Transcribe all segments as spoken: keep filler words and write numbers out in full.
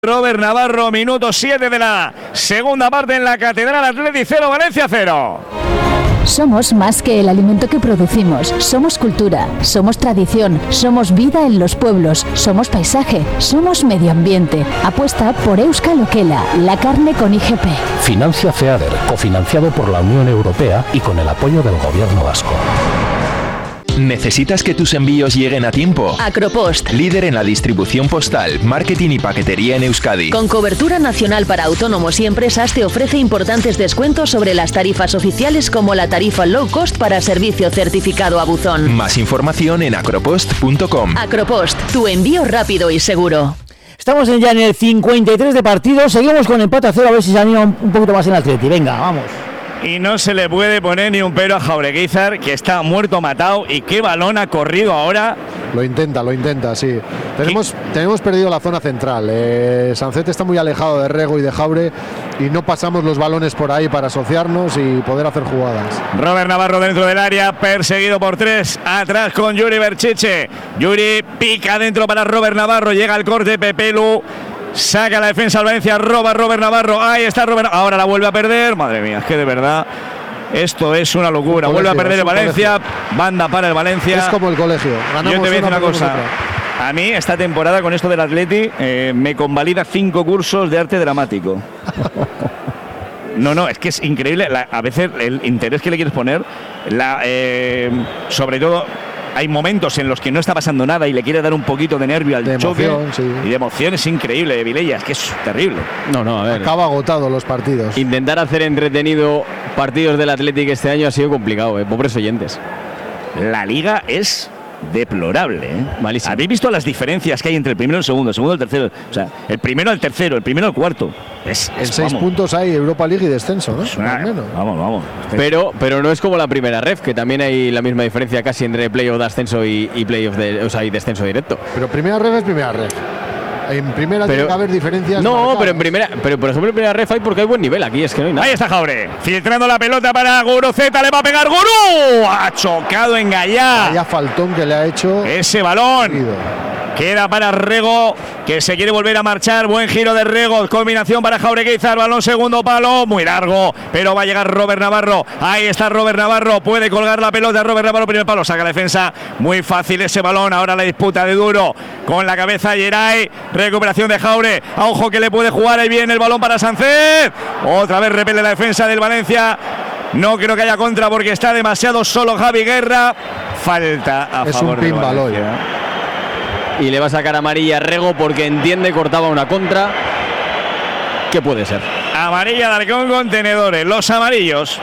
Robert Navarro, minuto siete de la segunda parte en la Catedral. Athletic cero, Valencia cero. Somos más que el alimento que producimos. Somos cultura, somos tradición, somos vida en los pueblos, somos paisaje, somos medio ambiente. Apuesta por Euskal Okela, la carne con I G P. Financia FEADER, cofinanciado por la Unión Europea y con el apoyo del Gobierno vasco. ¿Necesitas que tus envíos lleguen a tiempo? Acropost, líder en la distribución postal, marketing y paquetería en Euskadi. Con cobertura nacional para autónomos y empresas, te ofrece importantes descuentos sobre las tarifas oficiales, como la tarifa low cost para servicio certificado a buzón. Más información en acropost punto com. Acropost, tu envío rápido y seguro. Estamos ya en el cincuenta y tres de partido. Seguimos con empate a cero, a ver si se anima un poquito más en el Atleti. Venga, vamos. Y no se le puede poner ni un pero a Jaureguizar, que está muerto matado. Y qué balón ha corrido ahora. Lo intenta, lo intenta, sí. Tenemos, tenemos perdido la zona central. Eh, Sancet está muy alejado de Rego y de Jaure y no pasamos los balones por ahí para asociarnos y poder hacer jugadas. Robert Navarro dentro del área, perseguido por tres, atrás con Yuri Berchiche. Yuri pica dentro para Robert Navarro, llega al corte Pepelu. Saca la defensa al Valencia, roba Robert Navarro. Ahí está Robert, ahora la vuelve a perder. Madre mía, es que de verdad esto es una locura. Colegio, vuelve a perder el Valencia, colegio. Banda para el Valencia. Es como el colegio. Ganamos. Yo te voy a decir una, una cosa. A mí esta temporada con esto del Atleti eh, me convalida cinco cursos de arte dramático. No, no, es que es increíble. La, a veces el interés que le quieres poner, la, eh, sobre todo. Hay momentos en los que no está pasando nada y le quiere dar un poquito de nervio al de choque. Emoción, sí. Y de emoción es increíble, Vilella, es que es terrible. No, no, a ver. Acaba agotado los partidos. Intentar hacer entretenido partidos del Athletic este año ha sido complicado, ¿eh? Pobres oyentes. La liga es deplorable, ¿eh? Malísimo. ¿Habéis visto las diferencias que hay entre el primero y el segundo, el segundo y el tercero? O sea, el primero al tercero, el primero al cuarto. Es, es, en seis vamos. puntos hay Europa League y descenso, ¿no? Una, menos. Vamos, vamos. Pero, pero no es como la primera ref, que también hay la misma diferencia casi entre playoff de ascenso y, y playoff de, o sea, y descenso directo. Pero primera ref es primera ref. En primera pero, tiene que haber diferencias. No, marcadas. pero en primera, pero por ejemplo en primera ref hay porque hay buen nivel. Aquí es que no hay nada. Ahí está Jaure, filtrando la pelota para Guruceta, le va a pegar Gurú. Ha chocado en Gallá. Vaya faltón que le ha hecho. Ese balón. Queda para Rego, que se quiere volver a marchar. Buen giro de Rego, combinación para Jaureguizar, balón segundo palo, muy largo, pero va a llegar Robert Navarro. Ahí está Robert Navarro, puede colgar la pelota. Robert Navarro, primer palo, saca la defensa, muy fácil ese balón. Ahora la disputa de Duro con la cabeza Yeray, recuperación de Jaure, a ojo que le puede jugar, ahí viene el balón para Sancet. Otra vez repele la defensa del Valencia. No creo que haya contra porque está demasiado solo Javi Guerra. Falta a es favor un del pinball hoy. Y le va a sacar amarilla a Rego porque entiende cortaba una contra. ¿Qué puede ser? Amarilla de Arcón Contenedores, los amarillos.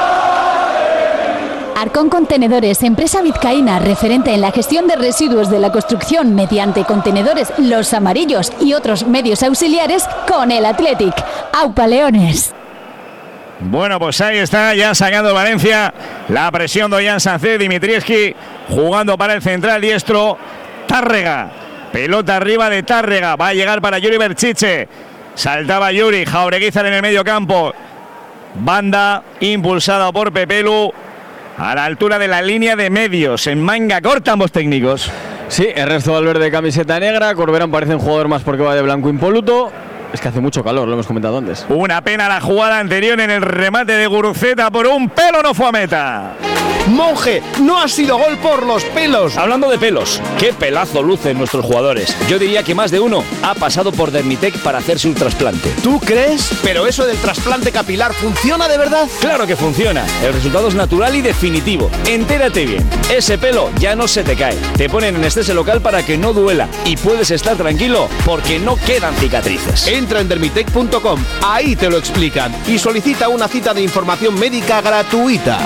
Arcón Contenedores, empresa vizcaína referente en la gestión de residuos de la construcción mediante contenedores Los Amarillos y otros medios auxiliares con el Athletic. Aupa Leones. Bueno, pues ahí está, ya sacando el Valencia. La presión de Ollán Sancet, Dimitrievski jugando para el central diestro. Tárrega, pelota arriba de Tárrega, va a llegar para Yuri Berchiche. Saltaba Yuri, Jaureguizar en el medio campo. Banda impulsada por Pepelu a la altura de la línea de medios, en manga corta ambos técnicos. Sí, Ernesto Valverde camiseta negra, Corberán parece un jugador más porque va de blanco impoluto. Es que hace mucho calor, lo hemos comentado antes. Una pena la jugada anterior en el remate de Guruceta, por un pelo no fue a meta. Monje, no ha sido gol por los pelos. Hablando de pelos, qué pelazo lucen nuestros jugadores. Yo diría que más de uno ha pasado por Dermitec para hacerse un trasplante. ¿Tú crees? Pero eso del trasplante capilar, ¿funciona de verdad? Claro que funciona. El resultado es natural y definitivo. Entérate bien. Ese pelo ya no se te cae. Te ponen anestesia local para que no duela y puedes estar tranquilo porque no quedan cicatrices. Entra en dermitec punto com, ahí te lo explican y solicita una cita de información médica gratuita.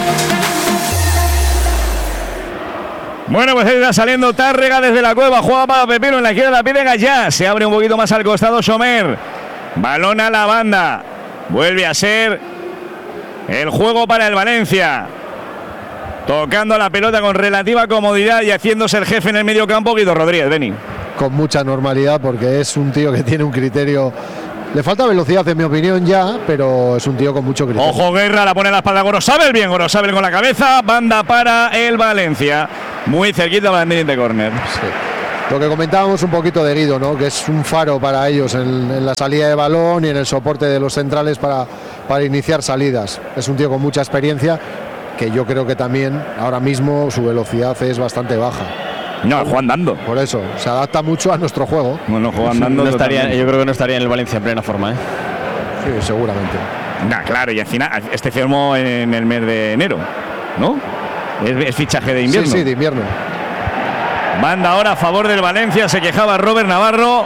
Bueno, pues está saliendo Tárrega desde la cueva, juega para Pepino en la izquierda, la pide Gallá, se abre un poquito más al costado Somer, balón a la banda, vuelve a ser el juego para el Valencia, tocando la pelota con relativa comodidad y haciéndose el jefe en el medio campo Guido Rodríguez. Beni. Con mucha normalidad porque es un tío que tiene un criterio. Le falta velocidad en mi opinión ya, pero es un tío con mucho criterio. Ojo Guerra, la pone a la espalda Gorosabel, bien Gorosabel con la cabeza, banda para el Valencia, muy cerquita para el de córner. Sí. Lo que comentábamos un poquito de Guido, ¿no? Que es un faro para ellos en, en la salida de balón y en el soporte de los centrales para, para iniciar salidas. Es un tío con mucha experiencia, que yo creo que también ahora mismo su velocidad es bastante baja. No, juega andando. Por eso, se adapta mucho a nuestro juego. Bueno, juega andando. No estaría, yo creo que no estaría en el Valencia en plena forma, ¿eh? Sí, seguramente. Nah, claro, y al final, este firmó en el mes de enero, ¿no? Es, es fichaje de invierno. Sí, sí, de invierno. Banda ahora a favor del Valencia, se quejaba Robert Navarro,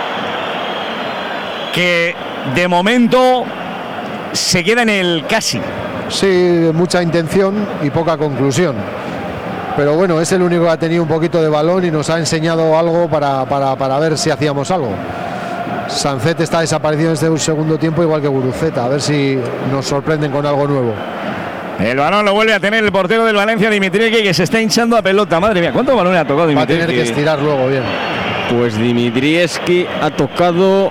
que de momento se queda en el casi. Sí, mucha intención y poca conclusión. Pero bueno, es el único que ha tenido un poquito de balón y nos ha enseñado algo para, para, para ver si hacíamos algo. Sancet está desaparecido en este segundo tiempo, igual que Guruceta, a ver si nos sorprenden con algo nuevo. El balón lo vuelve a tener el portero del Valencia, Dimitrievski, que se está hinchando a pelota. Madre mía, ¿cuántos balones ha tocado Dimitrievski? Va a tener que estirar luego bien. Pues Dimitrievski ha tocado...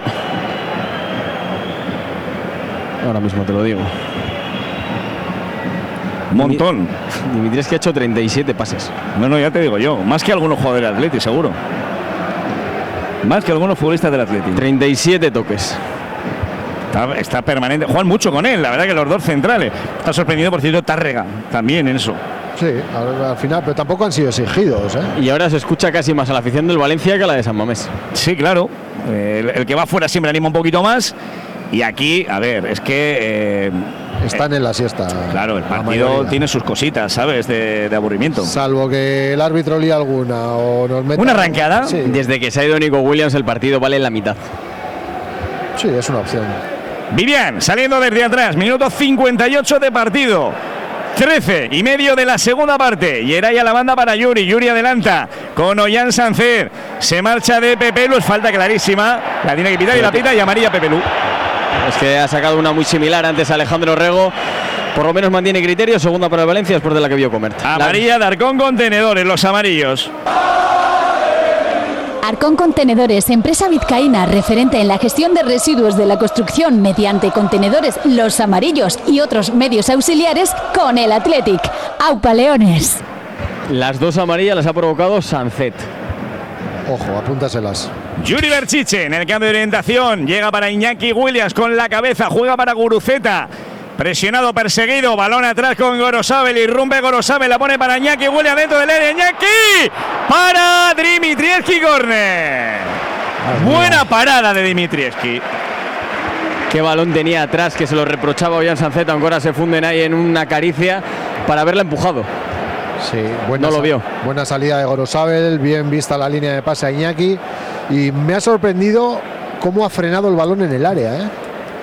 Ahora mismo te lo digo. Un montón. Dimitrievski ha hecho treinta y siete pases. No, no, ya te digo yo. Más que algunos jugadores del Atleti, seguro. Más que algunos futbolistas del Atleti. treinta y siete toques. Está, está permanente. Juegan mucho con él, la verdad que los dos centrales. Está sorprendido, por cierto, Tárrega también en eso. Sí, al, al final, pero tampoco han sido exigidos, ¿eh? Y ahora se escucha casi más a la afición del Valencia que a la de San Mamés. Sí, claro. Eh, el, el que va fuera siempre anima un poquito más. Y aquí, a ver, es que... Eh, Están eh, en la siesta. Claro, el partido tiene sus cositas, ¿sabes? De, de aburrimiento. Salvo que el árbitro lía alguna o nos meta... ¿Una arranqueada? Sí. Desde que se ha ido Nico Williams, el partido vale la mitad. Sí, es una opción. Vivian, saliendo desde atrás, minuto cincuenta y ocho de partido. trece y medio de la segunda parte. Y era ya la banda para Yuri. Yuri adelanta con Ollán Sancet. Se marcha de Pepelu. Es falta clarísima. La tiene que pitar y la pita y amarilla Pepelu. Es que ha sacado una muy similar antes Alejandro Rego. Por lo menos mantiene criterio. Segunda para el Valencia después de la que vio Comert. Amarilla de Arcón Contenedores, los amarillos. Arcón Contenedores, empresa vizcaína referente en la gestión de residuos de la construcción mediante contenedores Los Amarillos y otros medios auxiliares con el Athletic. Aupa Leones. Las dos amarillas las ha provocado Sancet. Ojo, apúntaselas. Yuri Berchiche en el cambio de orientación. Llega para Iñaki Williams con la cabeza. Juega para Guruceta. Presionado, perseguido, balón atrás con Gorosabel, irrumpe Gorosabel, la pone para Iñaki, Williams dentro del área, Iñaki, para Dimitrievski, córner. Buena parada de Dimitrievski. Qué balón tenía atrás, que se lo reprochaba Ollán Sancet, aunque ahora se funden ahí en una caricia para haberla empujado. Sí, buena no lo vio. Buena salida de Gorosabel, bien vista la línea de pase a Iñaki, y me ha sorprendido cómo ha frenado el balón en el área, ¿eh?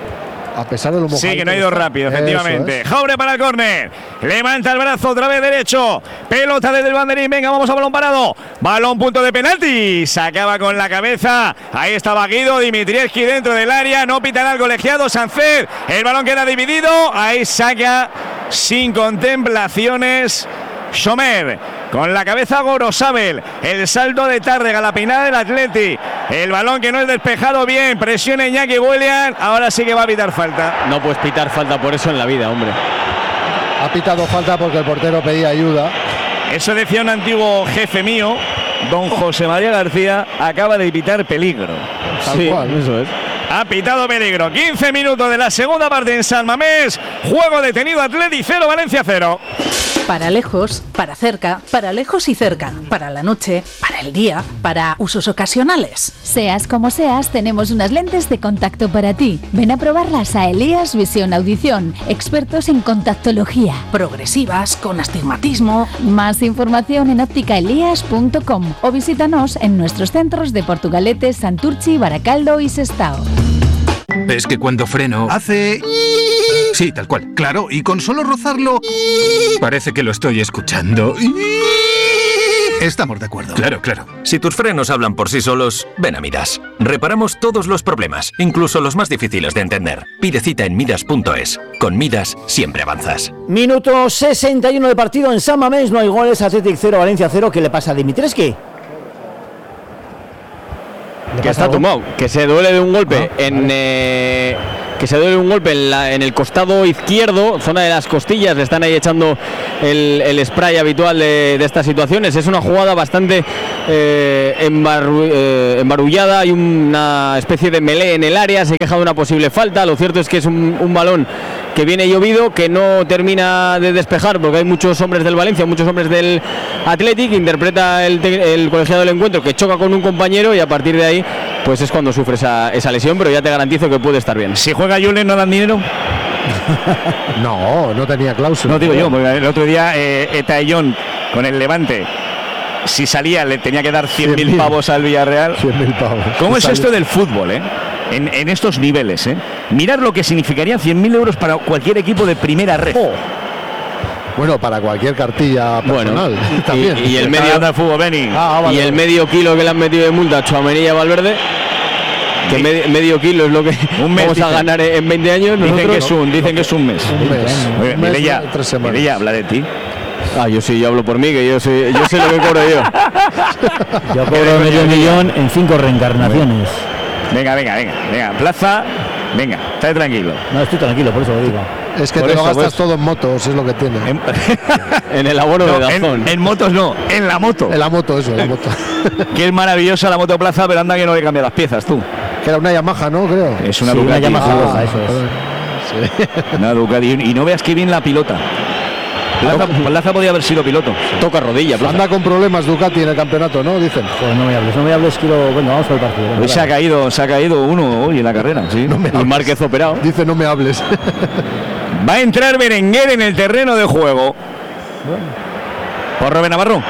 A pesar de lo mojado. Sí, que no ha ido rápido, efectivamente. Jaure para el córner. Levanta el brazo otra vez derecho. Pelota desde el banderín. Venga, vamos a balón parado. Balón punto de penalti. Sacaba con la cabeza. Ahí estaba Guido. Dimitrievski dentro del área. No pita nada el colegiado. Sancet. El balón queda dividido. Ahí saca sin contemplaciones Schomer. Con la cabeza Gorosabel, el salto de Tárrega, la peinada del Atleti, el balón que no es despejado bien, presiona Iñaki Williams, ahora sí que va a pitar falta. No puedes pitar falta por eso en la vida, hombre. Ha pitado falta porque el portero pedía ayuda. Eso decía un antiguo jefe mío, don José María García, acaba de pitar peligro. Tal sí, cual. Eso es. Ha pitado peligro. quince minutos de la segunda parte en San Mamés. Juego detenido, Atleti cero, Valencia cero. Para lejos, para cerca, para lejos y cerca, para la noche, para el día, para usos ocasionales. Seas como seas, tenemos unas lentes de contacto para ti. Ven a probarlas a Elías Visión Audición, expertos en contactología. Progresivas, con astigmatismo. Más información en óptica elías punto com o visítanos en nuestros centros de Portugalete, Santurchi, Baracaldo y Sestao. Es que cuando freno hace... Sí, tal cual. Claro, y con solo rozarlo... Parece que lo estoy escuchando. Estamos de acuerdo. Claro, claro. Si tus frenos hablan por sí solos, ven a Midas. Reparamos todos los problemas, incluso los más difíciles de entender. Pide cita en midas punto es. Con Midas siempre avanzas. Minuto sesenta y uno de partido en San Mamés. No hay goles. Athletic cero, Valencia cero. ¿Qué le pasa a Dimitrievski? Que está tomado, que se duele de un golpe ah, en, vale. eh, que se duele un golpe en, la, en el costado izquierdo, zona de las costillas, le están ahí echando el, el spray habitual de, de estas situaciones. Es una jugada bastante eh, embarru, eh, embarullada, hay una especie de melee en el área, se queja de una posible falta. Lo cierto es que es un, un balón que viene llovido, que no termina de despejar porque hay muchos hombres del Valencia, muchos hombres del Athletic. Interpreta el, el colegiado del encuentro que choca con un compañero y a partir de ahí pues es cuando sufre esa, esa lesión, pero ya te garantizo que puede estar bien. Si juega Julen, ¿no dan dinero? No, no tenía cláusula. No digo yo, porque el otro día eh, Etaellón con el Levante, si salía le tenía que dar cien mil pavos al Villarreal. cien mil pavos. ¿Cómo es esto del fútbol, eh? En, en estos niveles, eh. Mirar lo que significarían cien mil euros para cualquier equipo de primera red. Oh. Bueno, para cualquier cartilla personal. Bueno, también. Y, y el medio de fútbol, Benny. Ah, vale, y el vale. medio kilo que le han metido de multa a Tchouaméni y a Valverde, que Sí. medio, medio kilo es lo que Un mes, vamos a dicen. ganar en veinte años. Dicen nosotros. que es un, dicen que es un mes. Un mes. Oye, Un mes, Mireia, tres semanas. Mireia, habla de ti. Ah, yo sí, yo hablo por mí, que yo sé, yo sé lo que cobro yo. Yo cobro medio millón en cinco reencarnaciones. Venga, venga, venga, venga, Plaza, venga, estate tranquilo. No, estoy tranquilo, por eso lo digo. Es que Por te lo eso, gastas pues. todo en motos, es lo que tiene. En, En el abono no, de Dazón. en, en motos no, en la moto. En la moto, eso, en la moto. Que es maravillosa la moto Plaza, pero anda que no le cambia las piezas, tú. Que era una Yamaha, ¿no? Creo. Es una Sí, una Ducati. Yamaha Ah, roja, eso es. joder. Una Ducati. Y no veas que bien la pilota. Plaza, Plaza podía haber sido piloto. Toca rodilla, Plaza. Anda con problemas Ducati en el campeonato, ¿no? Dicen. Joder, no me hables, no me hables, quiero. Bueno, vamos al partido. venga, Hoy se ha dale. caído, se ha caído uno hoy en la carrera, sí. Y Márquez operado. Dice, no me hables. Va a entrar Berenguer en el terreno de juego. Por Robert Navarro.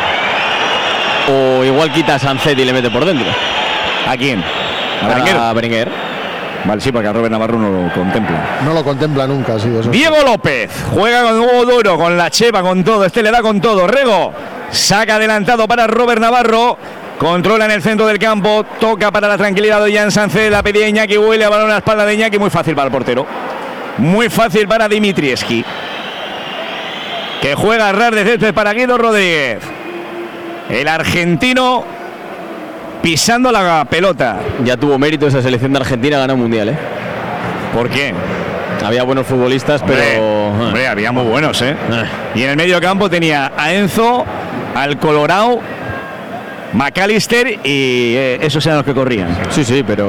O igual quita a Sancet y le mete por dentro. ¿A quién? ¿A Berenguer? A Berenguer. Vale, sí, porque a Robert Navarro no lo contempla. No lo contempla nunca, sí. Eso. Diego López juega con Hugo Duro, con la chepa, con todo. Este le da con todo. Rego saca adelantado para Robert Navarro. Controla en el centro del campo. Toca para la tranquilidad de Jan Sánchez. La pedía Iñaki Huele, balón a la espalda de Iñaki. Muy fácil para el portero. Muy fácil para Dimitrievski. Que juega a ras de césped para Guido Rodríguez. El argentino pisando la pelota. Ya tuvo mérito esa selección de Argentina, ganó un mundial, ¿eh? ¿Por qué? Había buenos futbolistas, Hombre, pero. hombre, había muy buenos, ¿eh? Y en el medio campo tenía a Enzo, al Colorado, McAllister y eh, esos eran los que corrían. Sí, sí, pero.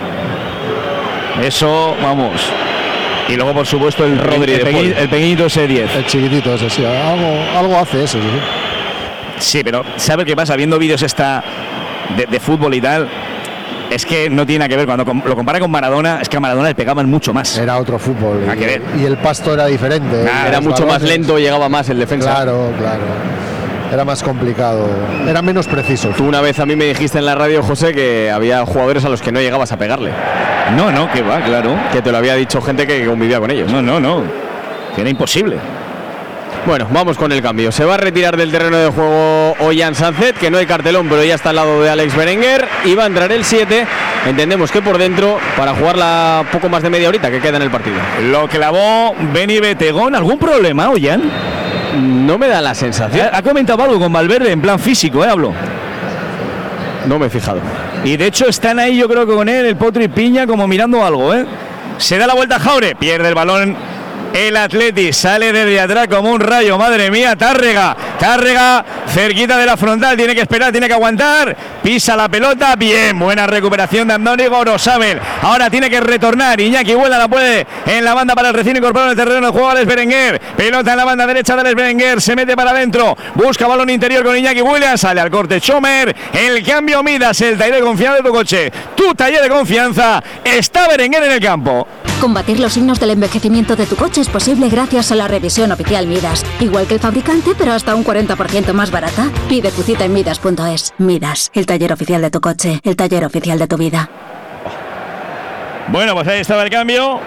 Eso, vamos. Y luego, por supuesto, el, Rodri el, de pequeñi- Paul. el pequeñito ese diez. El chiquitito ese, sí. Algo, algo hace ese, sí. Sí, pero ¿sabe qué pasa? Viendo vídeos esta de, de fútbol y tal, es que no tiene nada que ver. Cuando com- lo compara con Maradona, es que a Maradona le pegaban mucho más. Era otro fútbol. Nada Y, que ver. y el pasto era diferente. Nah, Era Los mucho más balones- lento, llegaba más el defensa. Claro, claro. Era más complicado. Era menos preciso. Tú una vez a mí me dijiste en la radio, José, que había jugadores a los que no llegabas a pegarle. No, no, que va, claro. Que te lo había dicho gente que convivía con ellos. No, no, no. Que era imposible. Bueno, vamos con el cambio. Se va a retirar del terreno de juego Ollán Sancet, que no hay cartelón, pero ya está al lado de Alex Berenguer. Y va a entrar el siete. Entendemos que por dentro, para jugarla poco más de media horita que queda en el partido. Lo clavó Beni Betegón. ¿Algún problema, Ollán? No me da la sensación. Ha, ha comentado algo con Valverde en plan físico, ¿eh? Hablo. No me he fijado. Y de hecho están ahí, yo creo que con él, el Potro y Piña, como mirando algo, ¿eh? Se da la vuelta a Jaure, pierde el balón el Atleti, sale desde atrás como un rayo, madre mía, Tárrega, Tárrega, cerquita de la frontal, tiene que esperar, tiene que aguantar, pisa la pelota, bien, buena recuperación de Andoni Gorosabel, ahora tiene que retornar, Iñaki Huela la puede en la banda para el recién incorporado en el terreno de juego, Alex Berenguer, pelota en la banda derecha de Alex Berenguer, se mete para adentro, busca balón interior con Iñaki Williams, sale al corte Chomer, el cambio Midas, el taller de confianza de tu coche, tu taller de confianza, está Berenguer en el campo. Combatir los signos del envejecimiento de tu coche es posible gracias a la revisión oficial Midas. Igual que el fabricante, pero hasta un cuarenta por ciento más barata. Pide tu cita en midas punto es. Midas, el taller oficial de tu coche, el taller oficial de tu vida. Bueno, pues ahí estaba el cambio.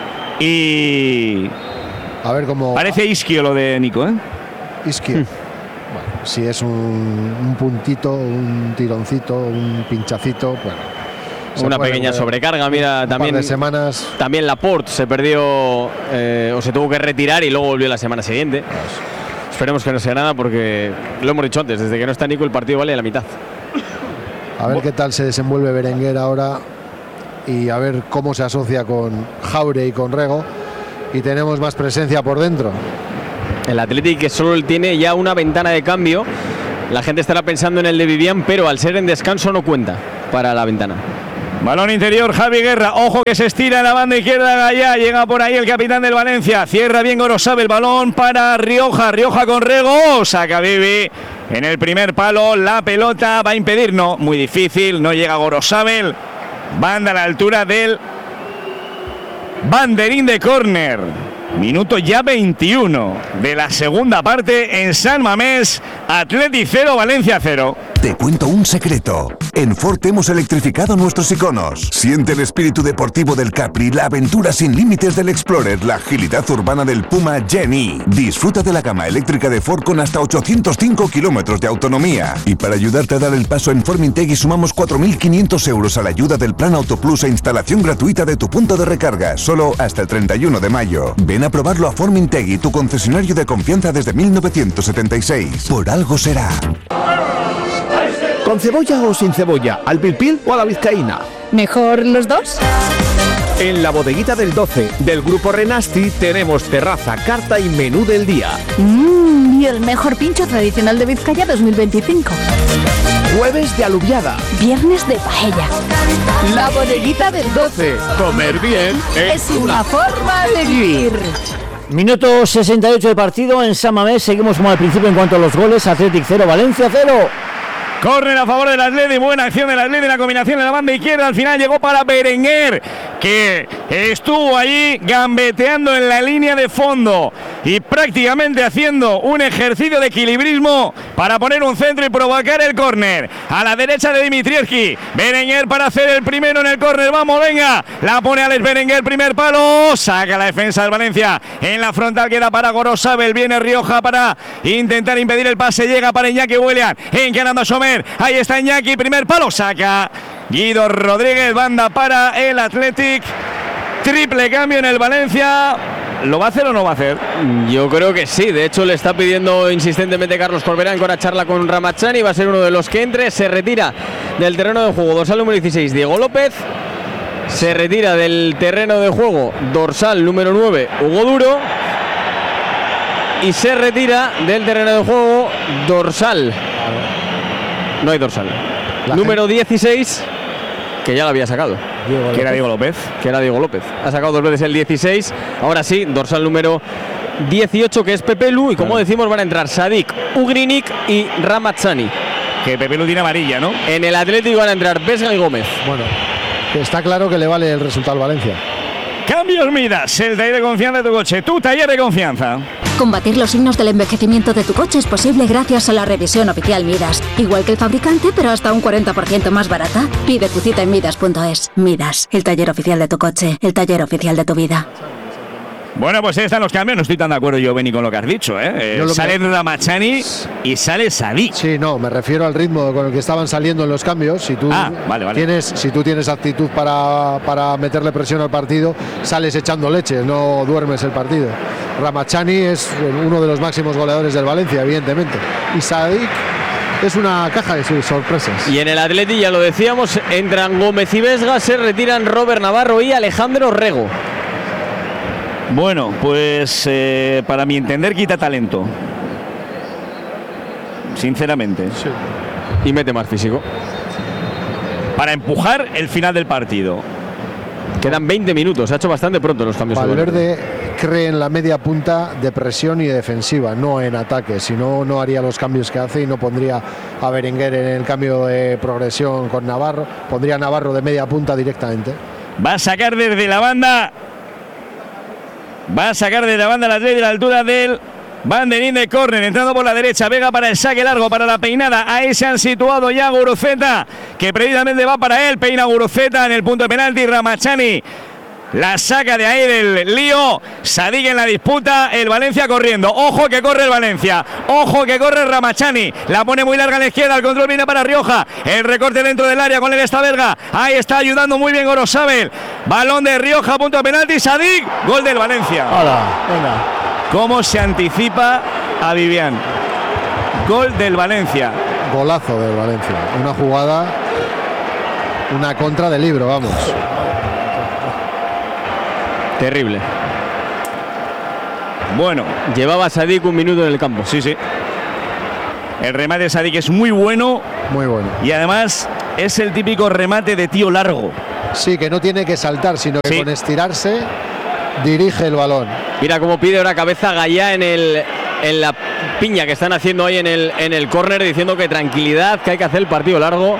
Y... A ver cómo... Parece Isquio lo de Nico, ¿eh? Isquio. Bueno, si es un, un puntito, un tironcito, un pinchacito, bueno... Una pequeña sobrecarga, mira, también de semanas. También Laporte se perdió eh, o se tuvo que retirar y luego volvió la semana siguiente. Esperemos que no sea nada porque lo hemos dicho antes, desde que no está Nico el partido vale la mitad. A ver qué tal se desenvuelve Berenguer ahora y a ver cómo se asocia con Jaure y con Rego y tenemos más presencia por dentro. El Athletic que solo tiene ya una ventana de cambio. La gente estará pensando en el de Vivian, pero al ser en descanso no cuenta para la ventana. Balón interior, Javi Guerra, ojo que se estira en la banda izquierda, Gallá, llega por ahí el capitán del Valencia, cierra bien Gorosabel, el balón para Rioja, Rioja con Rego, saca Bibi en el primer palo, la pelota va a impedir, no, muy difícil, no llega Gorosabel, banda a la altura del banderín de córner. Minuto ya veintiuno de la segunda parte en San Mamés, Athletic cero, Valencia cero. Te cuento un secreto. En Ford hemos electrificado nuestros iconos. Siente el espíritu deportivo del Capri, la aventura sin límites del Explorer, la agilidad urbana del Puma Gen-E. Disfruta de la gama eléctrica de Ford con hasta ochocientos cinco kilómetros de autonomía. Y para ayudarte a dar el paso en Formintegui sumamos cuatro mil quinientos euros a la ayuda del Plan Auto Plus e instalación gratuita de tu punto de recarga, solo hasta el treinta y uno de mayo. Ven a probarlo a Formintegui, tu concesionario de confianza desde mil novecientos setenta y seis. Por algo será. ¿Con cebolla o sin cebolla? ¿Al pil pil o a la vizcaína? ¿Mejor los dos? En la bodeguita del doce del Grupo Renasti tenemos terraza, carta y menú del día. Mmm, y el mejor pincho tradicional de Vizcaya dos mil veinticinco. Jueves de alubiada. Viernes de paella. La bodeguita del doce. Comer bien es una forma de vivir. Minuto sesenta y ocho de partido en San Mamés. Seguimos como al principio en cuanto a los goles. Athletic cero, Valencia cero. Córner a favor del Athletic, buena acción del Athletic, la combinación en la banda izquierda, al final llegó para Berenguer, que estuvo allí gambeteando en la línea de fondo y prácticamente haciendo un ejercicio de equilibrismo para poner un centro y provocar el córner. A la derecha de Dimitrievski, Berenguer para hacer el primero en el córner, vamos, venga, la pone Alex Berenguer, primer palo, saca la defensa del Valencia, en la frontal queda para Gorosabel, viene Rioja para intentar impedir el pase, llega para Iñaki William, encarando a Somer. Ahí está Iñaki, primer palo, saca Guido Rodríguez, banda para el Athletic, triple cambio en el Valencia. ¿Lo va a hacer o no va a hacer? Yo creo que sí, de hecho le está pidiendo insistentemente Carlos Corberán con la charla con Ramachani, va a ser uno de los que entre, se retira del terreno de juego dorsal número dieciséis Diego López, se retira del terreno de juego dorsal número nueve Hugo Duro y se retira del terreno de juego dorsal. No hay dorsal. La número gente... dieciséis, que ya lo había sacado. Diego que era Diego López. Que era Diego López. Ha sacado dos veces el dieciséis. Ahora sí, dorsal número dieciocho, que es Pepelu. Y como claro, decimos, van a entrar Sadik, Ugrinik y Ramazani. Que Pepelu tiene amarilla, ¿no? En el Atlético van a entrar Vesga y Gómez. Bueno, está claro que le vale el resultado al Valencia. Cambios Midas, el taller de confianza de tu coche. Tu taller de confianza. Combatir los signos del envejecimiento de tu coche es posible gracias a la revisión oficial Midas. Igual que el fabricante, pero hasta un cuarenta por ciento más barata. Pide tu cita en Midas punto es. Midas, el taller oficial de tu coche, el taller oficial de tu vida. Bueno, pues ahí están los cambios. No estoy tan de acuerdo yo, Benny, con lo que has dicho, ¿eh? eh sale me... Ramachani y sale Sadik. Sí, no, me refiero al ritmo con el que estaban saliendo en los cambios. Si tú, ah, vale, vale. Tienes, si tú tienes actitud para, para meterle presión al partido, sales echando leches, no duermes el partido. Ramachani es uno de los máximos goleadores del Valencia, evidentemente. Y Sadik es una caja de sus sorpresas. Y en el Atleti, ya lo decíamos, entran Gómez y Vesga, se retiran Robert Navarro y Alejandro Rego. Bueno, pues eh, para mi entender quita talento, sinceramente. Sí. Y mete más físico. Para empujar el final del partido. Quedan veinte minutos, ha hecho bastante pronto los cambios. Valverde cree en la media punta de presión y defensiva, no en ataque. Si no, no haría los cambios que hace y no pondría a Berenguer en el cambio de progresión con Navarro. Pondría a Navarro de media punta directamente. Va a sacar desde la banda... Va a sacar de la banda la tres de la altura del banderín de córner, entrando por la derecha, Vega para el saque largo, para la peinada. Ahí se han situado ya Guruceta, que precisamente va para él. Peina Guruceta en el punto de penalti. Ramachani la saca de ahí del lío. Sadik en la disputa, el Valencia corriendo. Ojo que corre el Valencia, ojo que corre Ramachani. La pone muy larga a la izquierda, el control viene para Rioja. El recorte dentro del área, con él está Verga. Ahí está ayudando muy bien Gorosabel. Balón de Rioja, punto de penalti. Sadik, gol del Valencia. Hola, venga. Cómo se anticipa a Vivian. Gol del Valencia. Golazo del Valencia. Una jugada, una contra de libro, vamos. Terrible. Bueno. Llevaba a Sadik un minuto en el campo. Sí, sí. El remate de Sadik es muy bueno. Muy bueno. Y además es el típico remate de tío largo. Sí, que no tiene que saltar, sino que sí. con estirarse dirige el balón. Mira cómo pide ahora cabeza Gallá en el en la piña que están haciendo ahí en el en el córner, diciendo que tranquilidad, que hay que hacer el partido largo.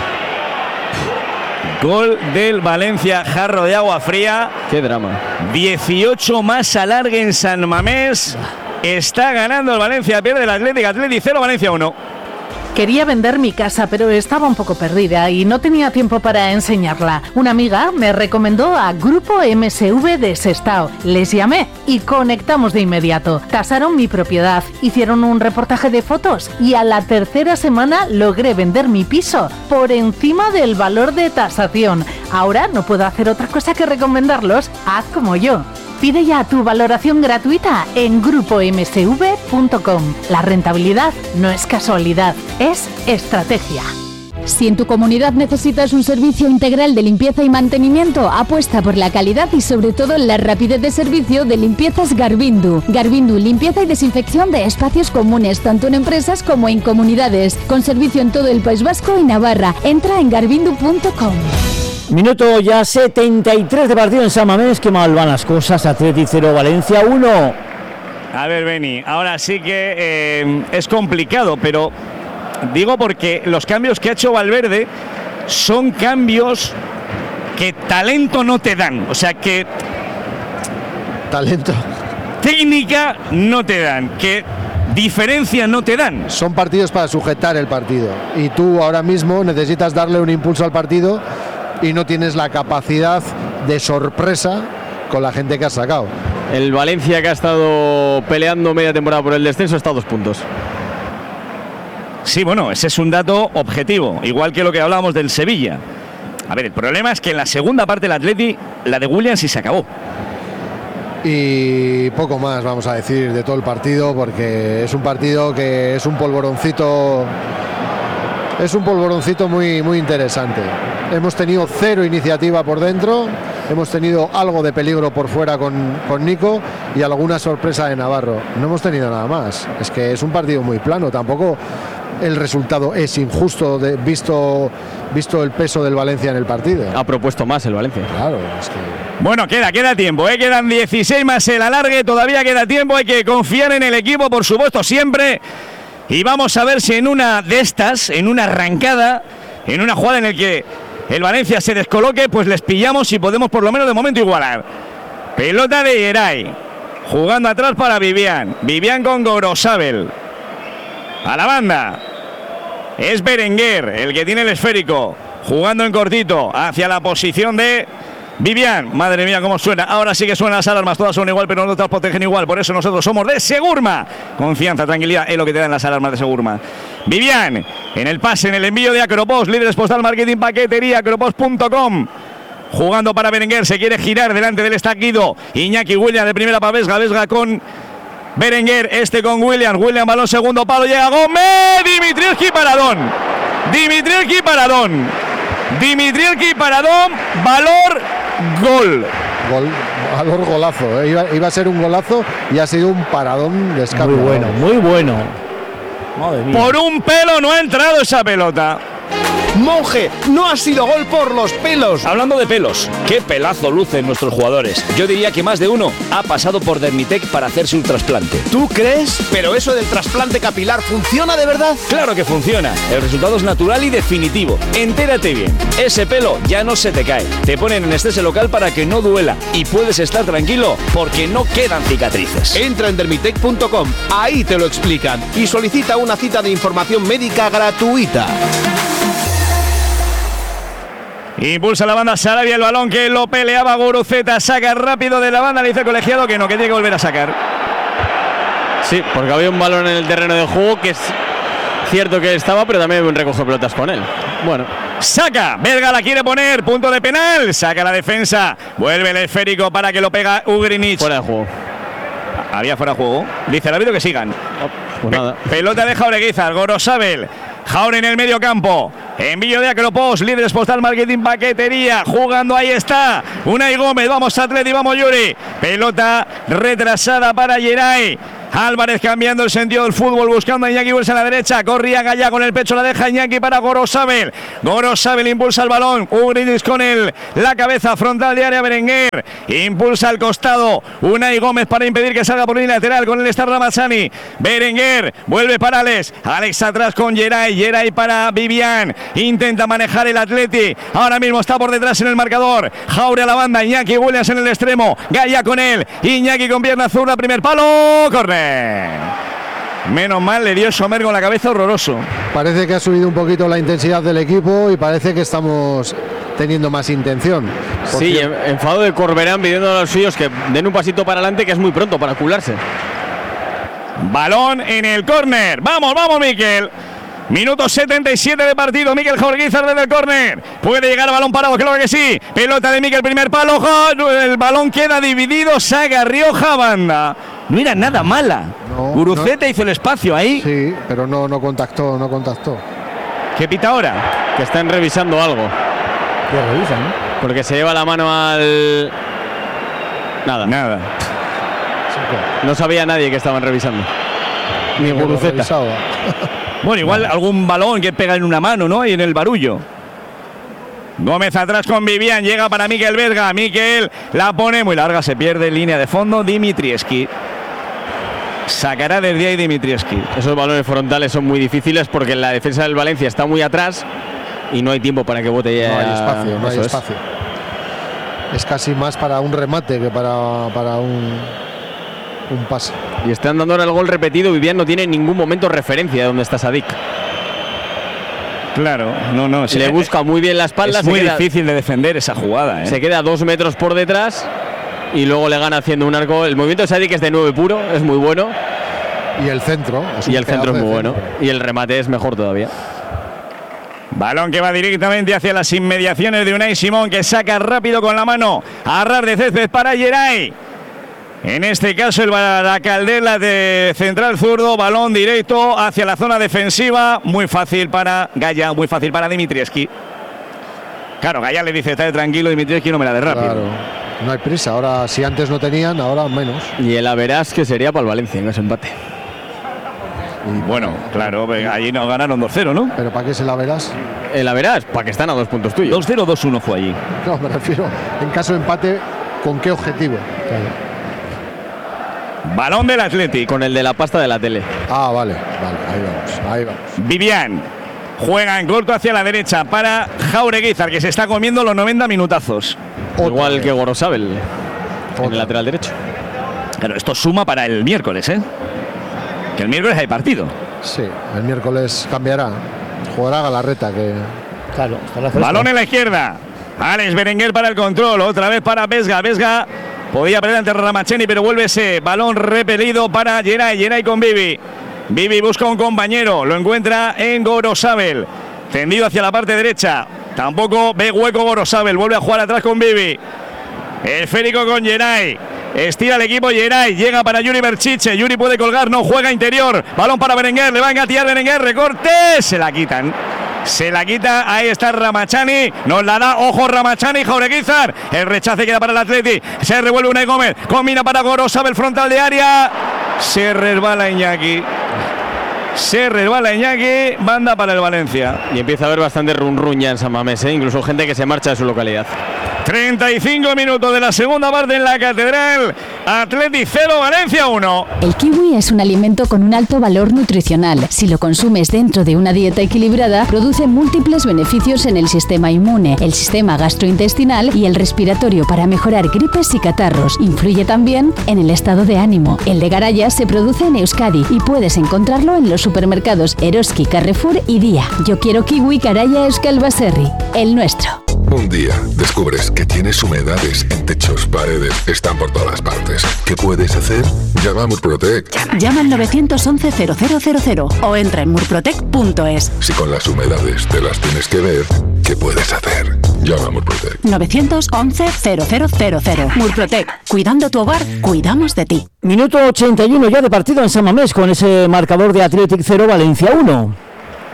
Gol del Valencia, jarro de agua fría. Qué drama. dieciocho más alargue en San Mamés. Está ganando el Valencia, pierde el Atlético. Atlético cero, Valencia uno. Quería vender mi casa, pero estaba un poco perdida y no tenía tiempo para enseñarla. Una amiga me recomendó a Grupo M S V de Sestao. Les llamé y conectamos de inmediato. Tasaron mi propiedad, hicieron un reportaje de fotos y a la tercera semana logré vender mi piso por encima del valor de tasación. Ahora no puedo hacer otra cosa que recomendarlos. Haz como yo. Pide ya tu valoración gratuita en grupo m s v punto com. La rentabilidad no es casualidad, es estrategia. Si en tu comunidad necesitas un servicio integral de limpieza y mantenimiento, apuesta por la calidad y sobre todo la rapidez de servicio de Limpiezas Garbindu. Garbindu, limpieza y desinfección de espacios comunes, tanto en empresas como en comunidades, con servicio en todo el País Vasco y Navarra. Entra en garbindu punto com. Minuto ya setenta y tres de partido en San Mamés. Qué mal van las cosas. Atlético cero, Valencia uno. A ver, Beni, ahora sí que eh, es complicado, pero digo porque los cambios que ha hecho Valverde son cambios que talento no te dan. O sea que... Talento. Técnica no te dan. Que diferencia no te dan. Son partidos para sujetar el partido. Y tú ahora mismo necesitas darle un impulso al partido y no tienes la capacidad de sorpresa con la gente que has sacado. El Valencia, que ha estado peleando media temporada por el descenso, está a dos puntos. Sí, bueno, ese es un dato objetivo, igual que lo que hablábamos del Sevilla. A ver, el problema es que en la segunda parte del Atleti, la de Williams sí se acabó. Y poco más vamos a decir de todo el partido, porque es un partido que es un polvoroncito, es un polvoroncito muy, muy interesante. Hemos tenido cero iniciativa por dentro, hemos tenido algo de peligro por fuera con, con Nico y alguna sorpresa de Navarro. No hemos tenido nada más. Es que es un partido muy plano, tampoco el resultado es injusto de, visto, visto el peso del Valencia en el partido. Ha propuesto más el Valencia. Claro, es que... Bueno, queda, queda tiempo, ¿eh? Quedan dieciséis más el alargue, todavía queda tiempo, hay que confiar en el equipo, por supuesto, siempre. Y vamos a ver si en una de estas, en una arrancada, en una jugada en la que el Valencia se descoloque, pues les pillamos y podemos por lo menos de momento igualar. Pelota de Yeray, jugando atrás para Vivian. Vivian con Gorosabel. A la banda. Es Berenguer el que tiene el esférico. Jugando en cortito hacia la posición de Vivian. Madre mía, cómo suena. Ahora sí que suenan las alarmas. Todas son igual, pero no todas protegen igual. Por eso nosotros somos de Segurma. Confianza, tranquilidad es lo que te dan las alarmas de Segurma. Vivian, en el pase, en el envío de Acropost, líderes postal, marketing, paquetería, acropost punto com. Jugando para Berenguer, se quiere girar delante del estaquido. Iñaki William de primera para Vesga, Vesga con Berenguer, este con William. William, balón segundo palo, llega Gómez. Dimitrievski Paradón. Dimitrievski Paradón. Dimitrievski Paradón, valor gol. Gol, valor golazo. ¿eh? Iba, iba a ser un golazo y ha sido un paradón de escape. Muy bueno, muy bueno. Madre mía. Por un pelo no ha entrado esa pelota. Monje, no ha sido gol por los pelos. Hablando de pelos, qué pelazo lucen nuestros jugadores. Yo diría que más de uno ha pasado por Dermitec para hacerse un trasplante. ¿Tú crees? Pero eso del trasplante capilar, ¿funciona de verdad? Claro que funciona. El resultado es natural y definitivo. Entérate bien. Ese pelo ya no se te cae. Te ponen anestesia local para que no duela. Y puedes estar tranquilo porque no quedan cicatrices. Entra en dermitec punto com. Ahí te lo explican. Y solicita una cita de información médica gratuita. Impulsa la banda Sarabia, el balón que lo peleaba Guruceta, saca rápido de la banda, le dice el colegiado que no, que tiene que volver a sacar. Sí, porque había un balón en el terreno de juego que es cierto que estaba, pero también recoge pelotas con él. Bueno. Saca, Berga la quiere poner, punto de penal, saca la defensa, vuelve el esférico para que lo pega Ugrinic. Fuera de juego. Había fuera de juego, dice el árbitro que sigan. Oh, pues nada. Pelota de Jaureguizar, Gorosabel. Jaure en el medio campo. Envío de Acropos, líderes postal, marketing, paquetería. Jugando, ahí está. Unai Gómez, vamos Atleti, vamos Yuri. Pelota retrasada para Geray. Álvarez cambiando el sentido del fútbol, buscando a Iñaki Wills a la derecha. Corría Gaya con el pecho, la deja Iñaki para Gorosabel. Gorosabel impulsa el balón. Ugrinis con el, la cabeza frontal de área. Berenguer impulsa al costado. Unai Gómez para impedir que salga por línea lateral. Con el Star Ramazani. Berenguer vuelve para Alex. Alex atrás con Geray. Geray para Vivian. Intenta manejar el Atleti. Ahora mismo está por detrás en el marcador. Jaure a la banda. Iñaki Williams en el extremo. Gaya con él. Iñaki con pierna zurda. Primer palo. Corre. Menos mal, le dio Sommer con la cabeza, horroroso. Parece que ha subido un poquito la intensidad del equipo y parece que estamos teniendo más intención. Sí, cierto, enfado de Corberán pidiendo a los suyos que den un pasito para adelante, que es muy pronto para cularse. Balón en el córner. Vamos, vamos, Miquel. Minuto setenta y siete de partido. Miquel Jorguizar desde el córner. Puede llegar a balón parado, claro que sí. Pelota de Miquel, primer palo. El balón queda dividido. Saga Rioja, banda. No era nada mala. No, Guruceta no. hizo el espacio ahí. Sí, pero no, no contactó, no contactó. ¿Qué pita ahora? Que están revisando algo. ¿Qué revisan? ¿no? Porque se lleva la mano al... Nada. Nada. No sabía nadie que estaban revisando. Ni Guruceta. Bueno, igual algún balón que pega en una mano, ¿no? Y en el barullo. Gómez atrás con Vivian, llega para Miquel Vesga. Miquel la pone muy larga, se pierde en línea de fondo. Dimitrievski. Sacará desde ahí Dimitrievski. Esos balones frontales son muy difíciles porque la defensa del Valencia está muy atrás y no hay tiempo para que bote ya. No hay espacio, no hay Eso espacio. Es. es casi más para un remate que para, para un, un pase. Y están dando ahora el gol repetido. Vivian no tiene en ningún momento referencia de dónde está Sadik. Claro, no, no. Se le busca muy bien la espalda. Es muy queda, difícil de defender esa jugada, ¿eh? Se queda dos metros por detrás y luego le gana haciendo un arco. El movimiento de Sadik es de nueve puro, es muy bueno. Y el centro. Es y el centro es muy bueno. Y el remate es mejor todavía. Balón que va directamente hacia las inmediaciones de Unai Simón, que saca rápido con la mano a ras de césped para Geray. En este caso el Baracaldela de central zurdo, balón directo hacia la zona defensiva, muy fácil para Gaya, muy fácil para Dimitrievski. Claro, Gaya le dice, está tranquilo, Dimitrievski no me la dé rápido. Claro, no hay prisa, ahora si antes no tenían, ahora menos. Y el averás que sería para el Valencia en ese empate. Y bueno, claro, allí nos ganaron dos cero, ¿no? ¿Pero para qué se la verás? El averás, para que están a dos puntos tuyos. dos cero, dos uno fue allí. No, me refiero, en caso de empate, ¿con qué objetivo? Claro. Balón del Athletic. Con el de la pasta de la tele. Ah, vale, vale, ahí vamos, ahí vamos. Vivian juega en corto hacia la derecha para Jaureguizar, que se está comiendo los noventa minutazos. Otra Igual vez. que Gorosabel en el lateral derecho. Claro, esto suma para el miércoles, ¿eh? Que el miércoles hay partido. Sí, el miércoles cambiará. Jugará Galarreta, que... Claro, balón en la izquierda. Alex Berenguer para el control, otra vez para Vesga. Vesga podía perder ante Ramacheni, pero vuelve ese balón repelido para Geray. Geray con Vivi. Vivi busca un compañero, lo encuentra en Gorosabel. Tendido hacia la parte derecha. Tampoco ve hueco Gorosabel, vuelve a jugar atrás con Vivi. Esférico con Geray. Estira el equipo Geray, llega para Yuri Berchiche. Yuri puede colgar, no juega interior. Balón para Berenguer, le va a engatillar Berenguer, recorte, se la quitan. Se la quita, ahí está Ramachani, nos la da, ojo Ramachani, Jaureguizar, el rechace queda para el Atleti, se revuelve Unai Gómez, combina para Gorosabel, frontal de área, se resbala Iñaki, se resbala Iñaki, banda para el Valencia. Y empieza a haber bastante run run ya en San Mamés, ¿eh? Incluso gente que se marcha de su localidad. treinta y cinco minutos de la segunda parte en la Catedral. Atleti cero, Valencia uno. El kiwi es un alimento con un alto valor nutricional. Si lo consumes dentro de una dieta equilibrada, produce múltiples beneficios en el sistema inmune, el sistema gastrointestinal y el respiratorio para mejorar gripes y catarros. Influye también en el estado de ánimo. El de Garaya se produce en Euskadi y puedes encontrarlo en los supermercados Eroski, Carrefour y Día. Yo quiero kiwi Garaya Euskal Baserri, el nuestro. Un día descubres que tienes humedades en techos, paredes, están por todas partes. ¿Qué puedes hacer? Llama a Murprotec. Llama al nueve once cero cero cero cero o entra en murprotec punto es. Si con las humedades te las tienes que ver, ¿qué puedes hacer? Llama a Murprotec. nueve once cero cero cero cero. Murprotec. Cuidando tu hogar, cuidamos de ti. Minuto ochenta y uno ya de partido en San Mamés con ese marcador de Athletic cero, Valencia uno.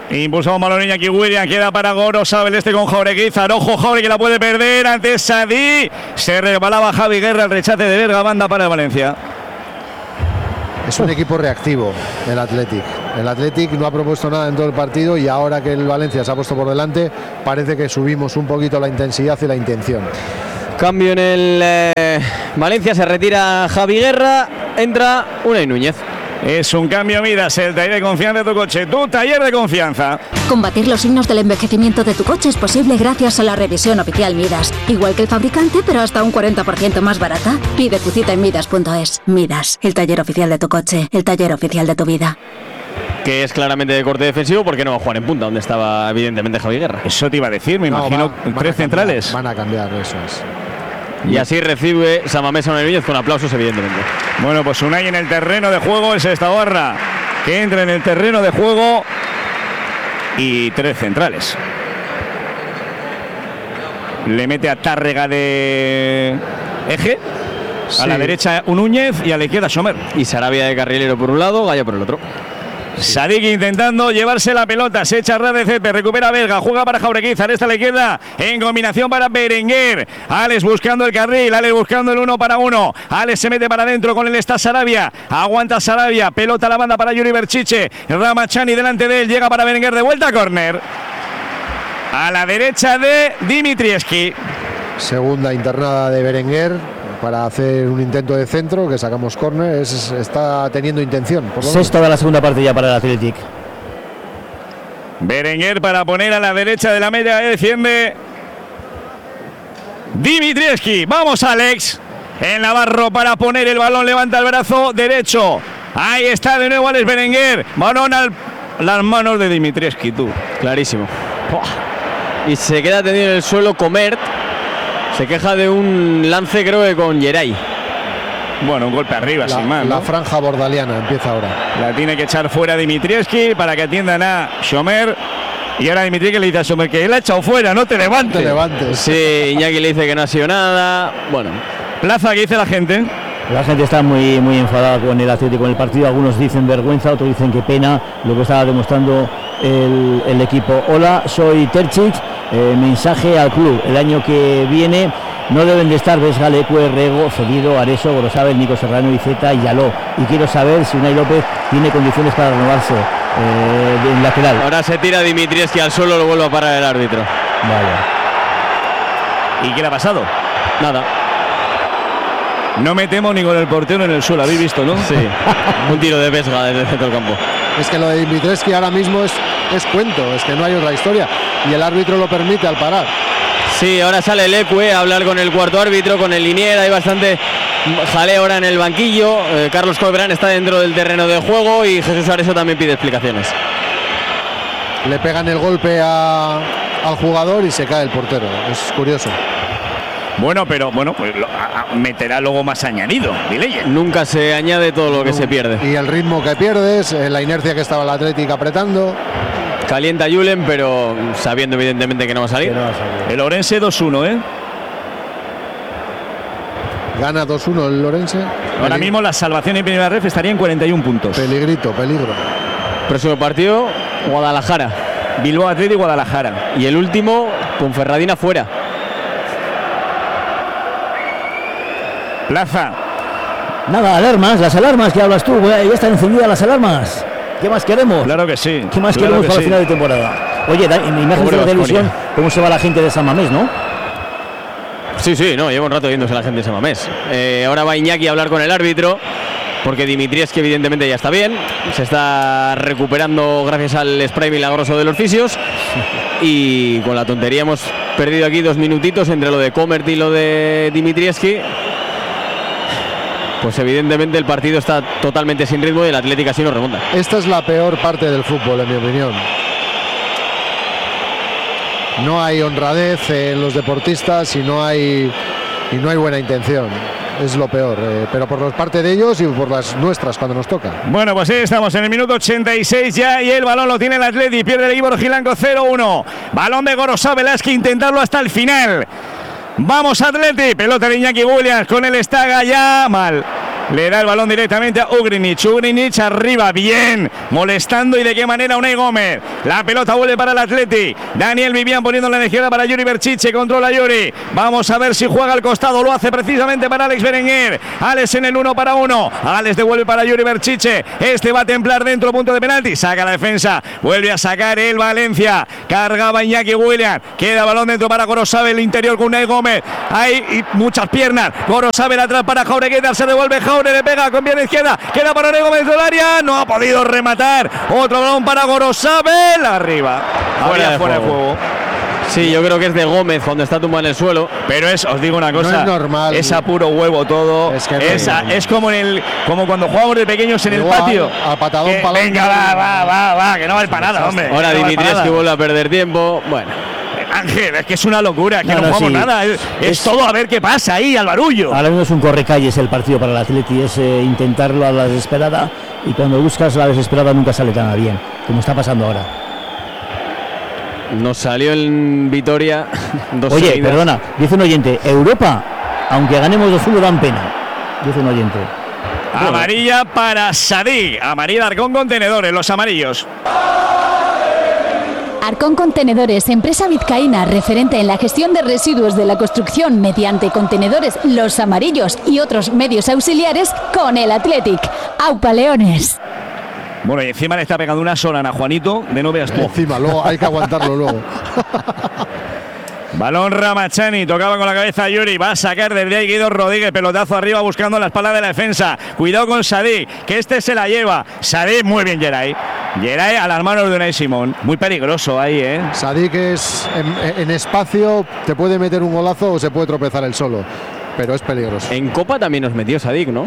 Impulsamos balón Iñaki Williams, queda para Gorosabel este con Jauregui. Ojo, Jauregui que la puede perder ante Sadí. Se rebalaba Javi Guerra, el rechace de Berga, banda para el Valencia. Es un equipo reactivo el Athletic. El Athletic no ha propuesto nada en todo el partido y ahora que el Valencia se ha puesto por delante, parece que subimos un poquito la intensidad y la intención. Cambio en el eh, Valencia, se retira Javi Guerra, entra Unai Núñez. Es un cambio, Midas, el taller de confianza de tu coche, tu taller de confianza. Combatir los signos del envejecimiento de tu coche es posible gracias a la revisión oficial Midas. Igual que el fabricante, pero hasta un cuarenta por ciento más barata. Pide tu cita en Midas punto es. Midas, el taller oficial de tu coche, el taller oficial de tu vida. Que es claramente de corte defensivo porque no va a jugar en punta, donde estaba evidentemente Javi Guerra. Eso te iba a decir, me No, imagino, va- van tres a centrales. cambiar, Van a cambiar, eso es. Y así recibe Samamés a Unai Núñez con aplausos, evidentemente. Bueno, pues Unai en el terreno de juego, es esta barra que entra en el terreno de juego y tres centrales. Le mete a Tárrega de eje, Sí. a la derecha un Núñez y a la izquierda Sommer. Y Sarabia de carrilero por un lado, Gaya por el otro. Sadik intentando llevarse la pelota, se echa ras de césped, recupera Berga, juega para Jauregui, Zaresta a la izquierda, en combinación para Berenguer. Alex buscando el carril, Alex buscando el uno para uno. Alex se mete para adentro, con él está Sarabia, aguanta Sarabia, pelota a la banda para Yuri Berchiche, Ramachani delante de él, llega para Berenguer, de vuelta a córner. A la derecha de Dimitrievski. Segunda internada de Berenguer para hacer un intento de centro, que sacamos córner, es- está teniendo intención. Por lo menos. Sexta de la segunda parte ya para el Athletic. Berenguer para poner a la derecha de la media, defiende Dimitrievski. Vamos, Alex. En Navarro para poner el balón, levanta el brazo derecho. Ahí está de nuevo Alex Berenguer. Balón al las manos de Dimitrievski, tú. Clarísimo. Buah. Y se queda tendido en el suelo Comert. Se queja de un lance, creo que con Geray. Bueno, un golpe arriba, La, sin más, la ¿no? franja bordaliana empieza ahora. La tiene que echar fuera Dimitrievski para que atiendan a Sommer. Y ahora Dimitrievski le dice a Sommer que él ha echado fuera, no te levantes. Te levantes. Sí, Iñaki le dice que no ha sido nada. Bueno. Plaza, ¿qué dice la gente? La gente está muy, muy enfadada con el Atlético, con el partido. Algunos dicen vergüenza, otros dicen que pena lo que está demostrando el, el equipo. Hola, soy Terchich. Eh, mensaje al club. El año que viene no deben de estar Vesga, Lecue, Rego, Cedido, Areso, Gorosabel, Nico Serrano, Iceta y Yaló. Y quiero saber si Unai López tiene condiciones para renovarse eh, en lateral. Ahora se tira Dimitrievski al suelo, lo vuelve a parar el árbitro. Vale. ¿Y qué le ha pasado? Nada. No metemos ni con el portero en el suelo, habéis visto, ¿no? Sí. Un tiro de Vesga desde el centro del campo. Es que lo de Dimitrievski ahora mismo es, es cuento, es que no hay otra historia. Y el árbitro lo permite al parar. Sí, ahora sale Lecue a hablar con el cuarto árbitro, con el linier. Hay bastante jaleo ahora en el banquillo. Eh, Carlos Cobrán está dentro del terreno de juego y Jesús Areso también pide explicaciones. Le pegan el golpe a- al jugador y se cae el portero. Es curioso. Bueno, pero bueno, pues lo, a, a, meterá luego más añadido, Vilella. Nunca se añade todo lo que se pierde. Y el ritmo que pierdes, eh, la inercia que estaba el Atlético apretando. Calienta Julen, pero sabiendo evidentemente que no va a salir. El Orense dos uno, ¿eh? Gana dos uno el Lorense. Ahora Peli- mismo la salvación en primera ref estaría en cuarenta y uno puntos. Peligrito, peligro. Próximo partido, Guadalajara. Bilbao Athletic y Guadalajara. Y el último, Ponferradina fuera. Plaza. Nada, alarmas, las alarmas que hablas tú, güey, ya están encendidas las alarmas. ¿Qué más queremos? Claro que sí. ¿Qué más claro queremos que para sí. el final de temporada? Oye, da, en imágenes Pobre de la televisión, Baskonia. cómo se va la gente de San Mamés, ¿no? Sí, sí, no, lleva un rato viéndose la gente de Samamés. Eh, ahora va Iñaki a hablar con el árbitro, porque Dimitrievski evidentemente ya está bien. Se está recuperando gracias al spray milagroso de los fisios. Y con la tontería hemos perdido aquí dos minutitos entre lo de Comert y lo de Dimitrievski. Pues evidentemente el partido está totalmente sin ritmo y el Atlético así no remonta. Esta es la peor parte del fútbol, en mi opinión. No hay honradez en los deportistas y no hay, y no hay buena intención. Es lo peor, eh, pero por los parte de ellos y por las nuestras cuando nos toca. Bueno, pues sí, estamos en el minuto ochenta y seis ya y el balón lo tiene el Atleti, pierde el equipo rojilanco cero uno. Balón de Gorosabel, hay que intentarlo hasta el final. Vamos Atleti, pelota de Iñaki Williams, con el Estaga ya mal. Le da el balón directamente a Ugrinic. Ugrinic arriba, bien. Molestando y de qué manera Unai Gómez. La pelota vuelve para el Athletic. Daniel Vivian poniéndola en la izquierda para Yuri Berchiche. Controla Yuri. Vamos a ver si juega al costado. Lo hace precisamente para Alex Berenguer. Alex en el uno para uno. Alex devuelve para Yuri Berchiche. Este va a templar dentro, punto de penalti. Saca la defensa. Vuelve a sacar el Valencia. Cargaba Iñaki Williams. Queda balón dentro para Gorosabel. El interior con Unai Gómez. Hay muchas piernas. Gorosabel atrás para Jauregui. Se devuelve Jauregui. Le pega con pierna izquierda. Queda para Unai Gómez dentro del área. No ha podido rematar. Otro balón para Gorosabel. Arriba. Fuera, de, fuera juego. de juego. Sí, yo creo que es de Gómez cuando está tumbado en el suelo. Pero es, os digo una cosa, no es normal. Es a puro huevo todo. Es, que es, a, es como en el, como cuando jugamos de pequeños en Igual, el patio. A patadón, que, venga, va, va, va, va, que no vale para nada, hombre. Ahora no Dimitrievski vuelve a perder tiempo. Bueno. Ángel, es que es una locura, es que no, no, no jugamos sí. nada. Es, es, es todo a ver qué pasa ahí, al barullo. Ahora mismo es un correcalles el partido para el Atleti, es eh, intentarlo a la desesperada. Y cuando buscas la desesperada nunca sale tan bien, como está pasando ahora. Nos salió en Vitoria dos Oye, seguidas. Perdona, dice un oyente, Europa, aunque ganemos dos uno, dan pena. Dice un oyente. Amarilla para Sadik. Amarilla Arcón Contenedores, los amarillos. Arcón Contenedores, empresa vizcaína referente en la gestión de residuos de la construcción mediante contenedores Los Amarillos y otros medios auxiliares con el Athletic. ¡Aupa Leones! Bueno, y encima le está pegando una sola a Juanito de no veas tú. Encima, luego hay que aguantarlo luego. Balón Ramachani, tocaba con la cabeza Yuri, va a sacar desde ahí Guido Rodríguez, pelotazo arriba buscando la espalda de la defensa. Cuidado con Sadik, que este se la lleva. Sadik, muy bien Geray. Geray a las manos de Unai Simón. Muy peligroso ahí, ¿eh? Sadik es en, en espacio, te puede meter un golazo o se puede tropezar él solo, pero es peligroso. En Copa también nos metió Sadik, ¿no?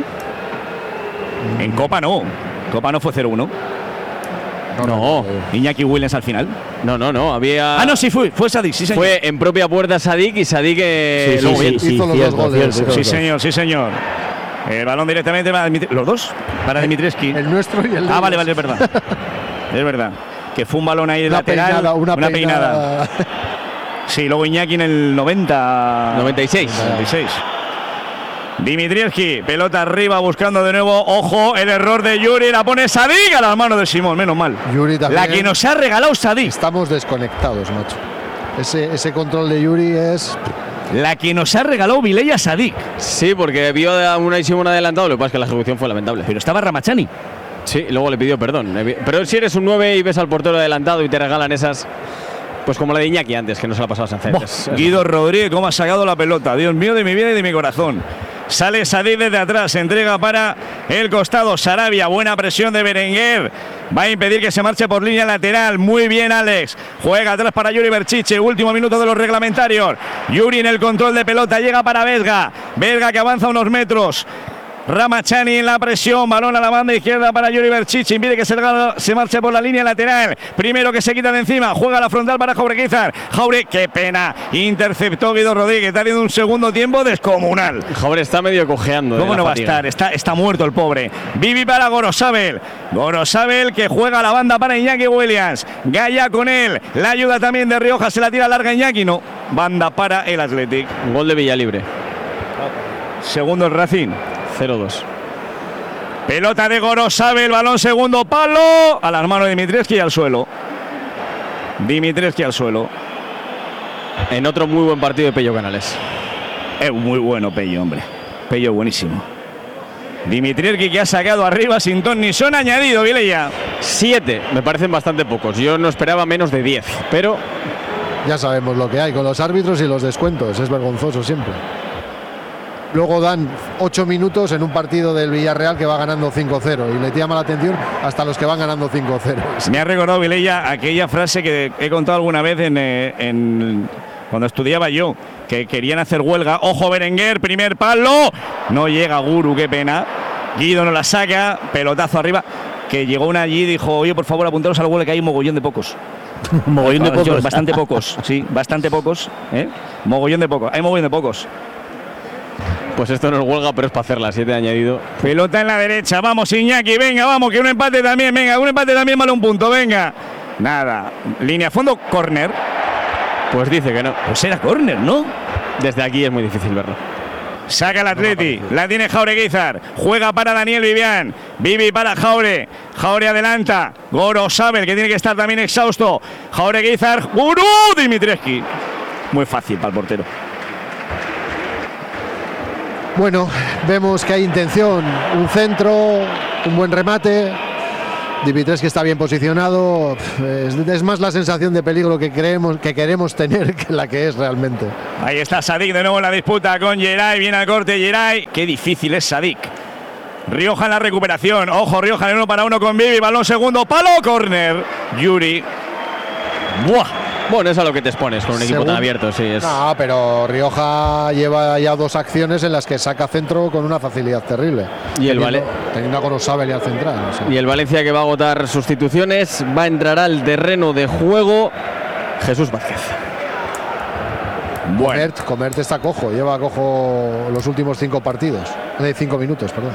En Copa no. Copa no fue cero uno. No, no. Iñaki Williams al final. No, no, no. Había. Ah, no, sí fue. Fue Sadik, sí, señor. Fue en propia puerta Sadik y Sadik eh, sí, sí, sí, sí, hizo sí, los dos goles. Sí, señor, sí, señor. El balón directamente para Dimitrievski. ¿Los dos? Para Dimitrievski. El nuestro y el de Ah, vale, vale, es verdad. Es verdad. Que fue un balón ahí de una lateral. Peinada, una, una peinada. peinada. Sí, luego Iñaki en el noventa. noventa y seis. noventa y seis. Dimitrievski, pelota arriba buscando de nuevo. Ojo, el error de Yuri. La pone Sadik a las manos de Simón, menos mal. Yuri también. La que nos ha regalado Sadik. Estamos desconectados, macho. Ese, ese control de Yuri es. La que nos ha regalado Vilella Sadik. Sí, porque vio a Unai Simón adelantado. Lo que pasa es que la ejecución fue lamentable. Pero estaba Ramachani. Sí, luego le pidió perdón. Pero si eres un nueve y ves al portero adelantado y te regalan esas. Pues como la de Iñaki antes, que no se la ha pasado a Sánchez. Guido Rodríguez, cómo ha sacado la pelota. Dios mío, de mi vida y de mi corazón. Sale Sadik desde atrás, se entrega para el costado. Sarabia, buena presión de Berenguer. Va a impedir que se marche por línea lateral. Muy bien, Alex. Juega atrás para Yuri Berchiche. Último minuto de los reglamentarios. Yuri en el control de pelota. Llega para Vesga. Vesga que avanza unos metros. Ramachani en la presión, balón a la banda izquierda para Yuri Berchiche, impide que se, se marche por la línea lateral, primero que se quita de encima, juega la frontal para Jauregui. Jauregui, qué pena, interceptó Guido Rodríguez, está haciendo un segundo tiempo descomunal. Jauregui está medio cojeando. ¿Cómo no va a estar? Está, está muerto el pobre. Vivi para Gorosabel, Gorosabel que juega la banda para Iñaki Williams, Gaya con él, la ayuda también de Rioja, se la tira larga Iñaki, no, banda para el Athletic. Gol de Villalibre. Segundo el Racing. cero dos. Pelota de Gorosabel, balón segundo palo. A las manos de Dimitrievski y al suelo. Dimitrievski al suelo. En otro muy buen partido de Pello Canales. Es muy bueno Pello, hombre. Pello buenísimo. Dimitrievski que ha sacado arriba sin ton ni son, añadido, Vilella. Siete, me parecen bastante pocos. Yo no esperaba menos de diez, pero... Ya sabemos lo que hay con los árbitros y los descuentos. Es vergonzoso siempre. Luego dan ocho minutos en un partido del Villarreal que va ganando cinco cero y le llama la atención hasta los que van ganando cinco cero. Me ha recordado, Vilella, aquella frase que he contado alguna vez en, en cuando estudiaba yo, que querían hacer huelga. Ojo Berenguer, primer palo. No llega Guru, qué pena. Guido no la saca, pelotazo arriba. Que llegó una allí y dijo, oye, por favor, apuntaros al huelga que hay un mogollón de pocos. Mogollón de pocos. Bastante pocos, sí, bastante pocos. ¿eh? Mogollón de pocos, hay mogollón de pocos. Pues esto no es huelga, pero es para hacerla, siete añadido. Pelota en la derecha, vamos Iñaki, venga, vamos, que un empate también, venga, un empate también vale un punto, venga. Nada, línea fondo, córner. Pues dice que no. Pues era córner, ¿no? Desde aquí es muy difícil verlo. Saca el Atleti, la tiene Jaureguizar, juega para Daniel Vivian, Vivi para Jaure, Jaure adelanta, Gorosabel que tiene que estar también exhausto, Jaureguizar, ¡Gurú! Dimitrescu. Muy fácil para el portero. Bueno, vemos que hay intención, un centro, un buen remate. Dimitrescu está bien posicionado, es, es más la sensación de peligro que creemos que queremos tener que la que es realmente. Ahí está Sadik de nuevo en la disputa con Geray, viene al corte Geray, qué difícil es Sadik. Rioja en la recuperación, ojo Rioja en uno para uno con Vivi, balón segundo palo, córner, Yuri. Buah. Bueno, es a lo que te expones con un equipo Según, tan abierto, sí. Es... No, pero Rioja lleva ya dos acciones en las que saca centro con una facilidad terrible. Y el Vale. Vale... Teniendo a Gorosabel y al central. O sea. Y el Valencia que va a agotar sustituciones, va a entrar al terreno de juego Jesús Vázquez. Bueno. Comert, Comert está cojo, lleva cojo los últimos cinco partidos, de cinco minutos, perdón.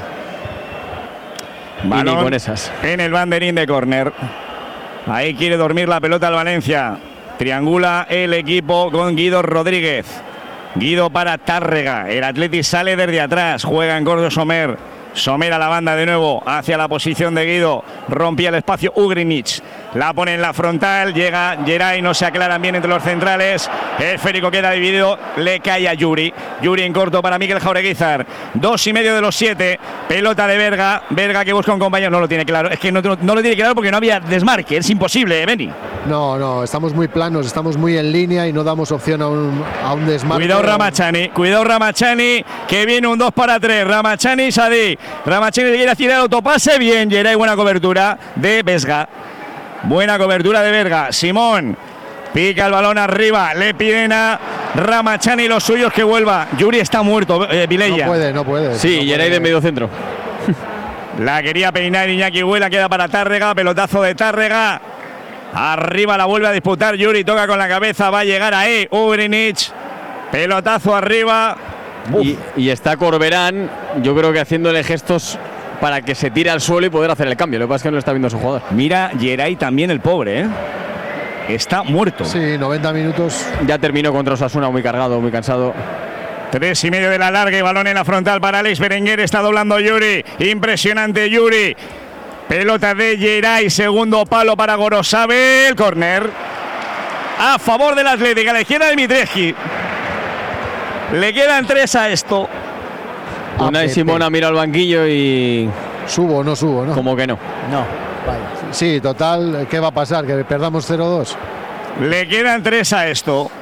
Balón y ni con esas. En el banderín de córner. Ahí quiere dormir la pelota al Valencia. Triangula el equipo con Guido Rodríguez. Guido para Tárrega. El Atleti sale desde atrás. Juega en corto Somer. Somer a la banda de nuevo. Hacia la posición de Guido. Rompía el espacio Ugrinic. La pone en la frontal. Llega Geray. No se aclaran bien entre los centrales. El esférico queda dividido. Le cae a Yuri. Yuri en corto para Mikel Jaureguizar. Dos y medio de los siete. Pelota de Berga. Berga que busca un compañero. No lo tiene claro. Es que no, no, no lo tiene claro porque no había desmarque. Es imposible, Beni. No, no. Estamos muy planos. Estamos muy en línea y no damos opción a un, a un desmarque. Cuidado Ramachani. Cuidado Ramachani. Que viene un dos para tres. Ramachani y Sadik. Ramachani le quiere hacer el autopase. Bien. Geray. Buena cobertura de Vesga. Buena cobertura de Berga. Simón pica el balón arriba. Le piden a Ramachani y los suyos que vuelva. Yuri está muerto, eh, Vilella. No puede, no puede. Sí, no Geray de medio centro. La quería peinar Iñaki Huela. Queda para Tárrega. Pelotazo de Tárrega. Arriba la vuelve a disputar Yuri. Toca con la cabeza. Va a llegar ahí Ugrinic. Pelotazo arriba. Y, y está Corberán. Yo creo que haciéndole gestos para que se tire al suelo y poder hacer el cambio. Lo que pasa es que no lo está viendo su jugador. Mira Geray también, el pobre, ¿eh? Está muerto. Sí, noventa minutos. Ya terminó contra Osasuna, muy cargado, muy cansado. Tres y medio de la larga y balón en la frontal para Alex Berenguer. Está doblando Yuri. Impresionante Yuri. Pelota de Geray. Segundo palo para Gorosabel. Corner. A favor del Atlético. A la izquierda de Dimitrescu. Le quedan tres a esto. Unai Simona mira al banquillo y... ¿Subo o no subo? ¿No? Como que no. No. Vaya. Sí, total, ¿qué va a pasar? ¿Que perdamos cero dos? Le quedan tres a esto.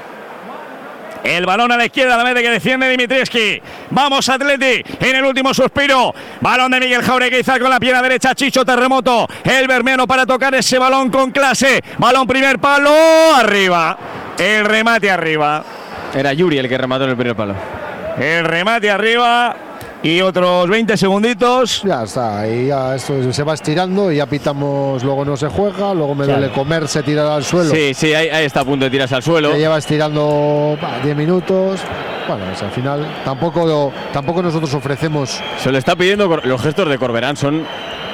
El balón a la izquierda, la meta que defiende Dimitrescu. Vamos Atleti en el último suspiro. Balón de Miguel Jaureguizar con la pierna derecha. Chicho Terremoto. El bermeano para tocar ese balón con clase. Balón primer palo. Arriba. El remate arriba. Era Yuri el que remató en el primer palo. El remate arriba. Y otros veinte segunditos. Ya está, ahí ya esto se va estirando y ya pitamos, luego no se juega, luego me duele comer, se tira al suelo. Sí, sí, ahí, ahí está a punto de tirarse al suelo. Se lleva estirando diez minutos. Bueno, pues al final tampoco, tampoco nosotros ofrecemos. Se le está pidiendo, los gestos de Corberán son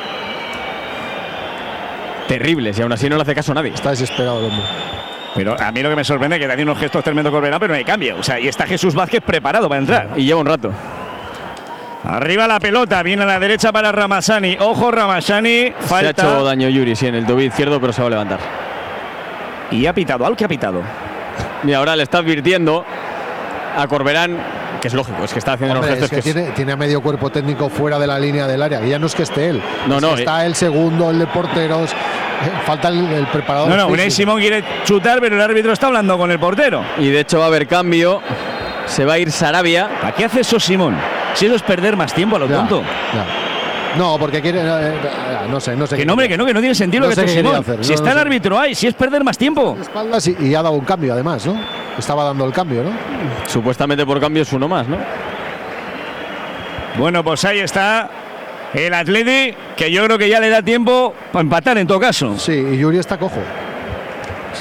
terribles y aún así no le hace caso a nadie. Está desesperado el hombre. Pero a mí lo que me sorprende es que tiene unos gestos tremendo Corberán, pero no hay cambio. O sea, y está Jesús Vázquez preparado para entrar. Y lleva un rato. Arriba la pelota, viene a la derecha para Ramazani. Ojo Ramazani, falta. Se ha hecho daño Yuri, sí, en el tobillo izquierdo, pero se va a levantar. Y ha pitado, ¿algo que ha pitado? Y ahora le está advirtiendo a Corberán, que es lógico, es que está haciendo Hombre, unos gestos es que, que tiene, es... tiene a medio cuerpo técnico fuera de la línea del área. Y ya no es que esté él. No, es no. Que está eh... el segundo, el de porteros. Falta el, el preparador. No, no, Unai Simón quiere chutar, pero el árbitro está hablando con el portero. Y de hecho va a haber cambio. Se va a ir Sarabia. ¿Para qué hace eso Simón? Si eso es perder más tiempo a lo ya, tonto. Ya. No, porque quiere. Eh, no sé, no sé. Que no, hombre, que no, que no tiene sentido no lo que hace Simón. Hacer, si no, está no el sé. árbitro ahí, si es perder más tiempo. Espaldas y, y ha dado un cambio además, ¿no? Estaba dando el cambio, ¿no? Supuestamente por cambio es uno más, ¿no? Bueno, pues ahí está el Atleti, que yo creo que ya le da tiempo para empatar en todo caso. Sí, y Yuri está cojo.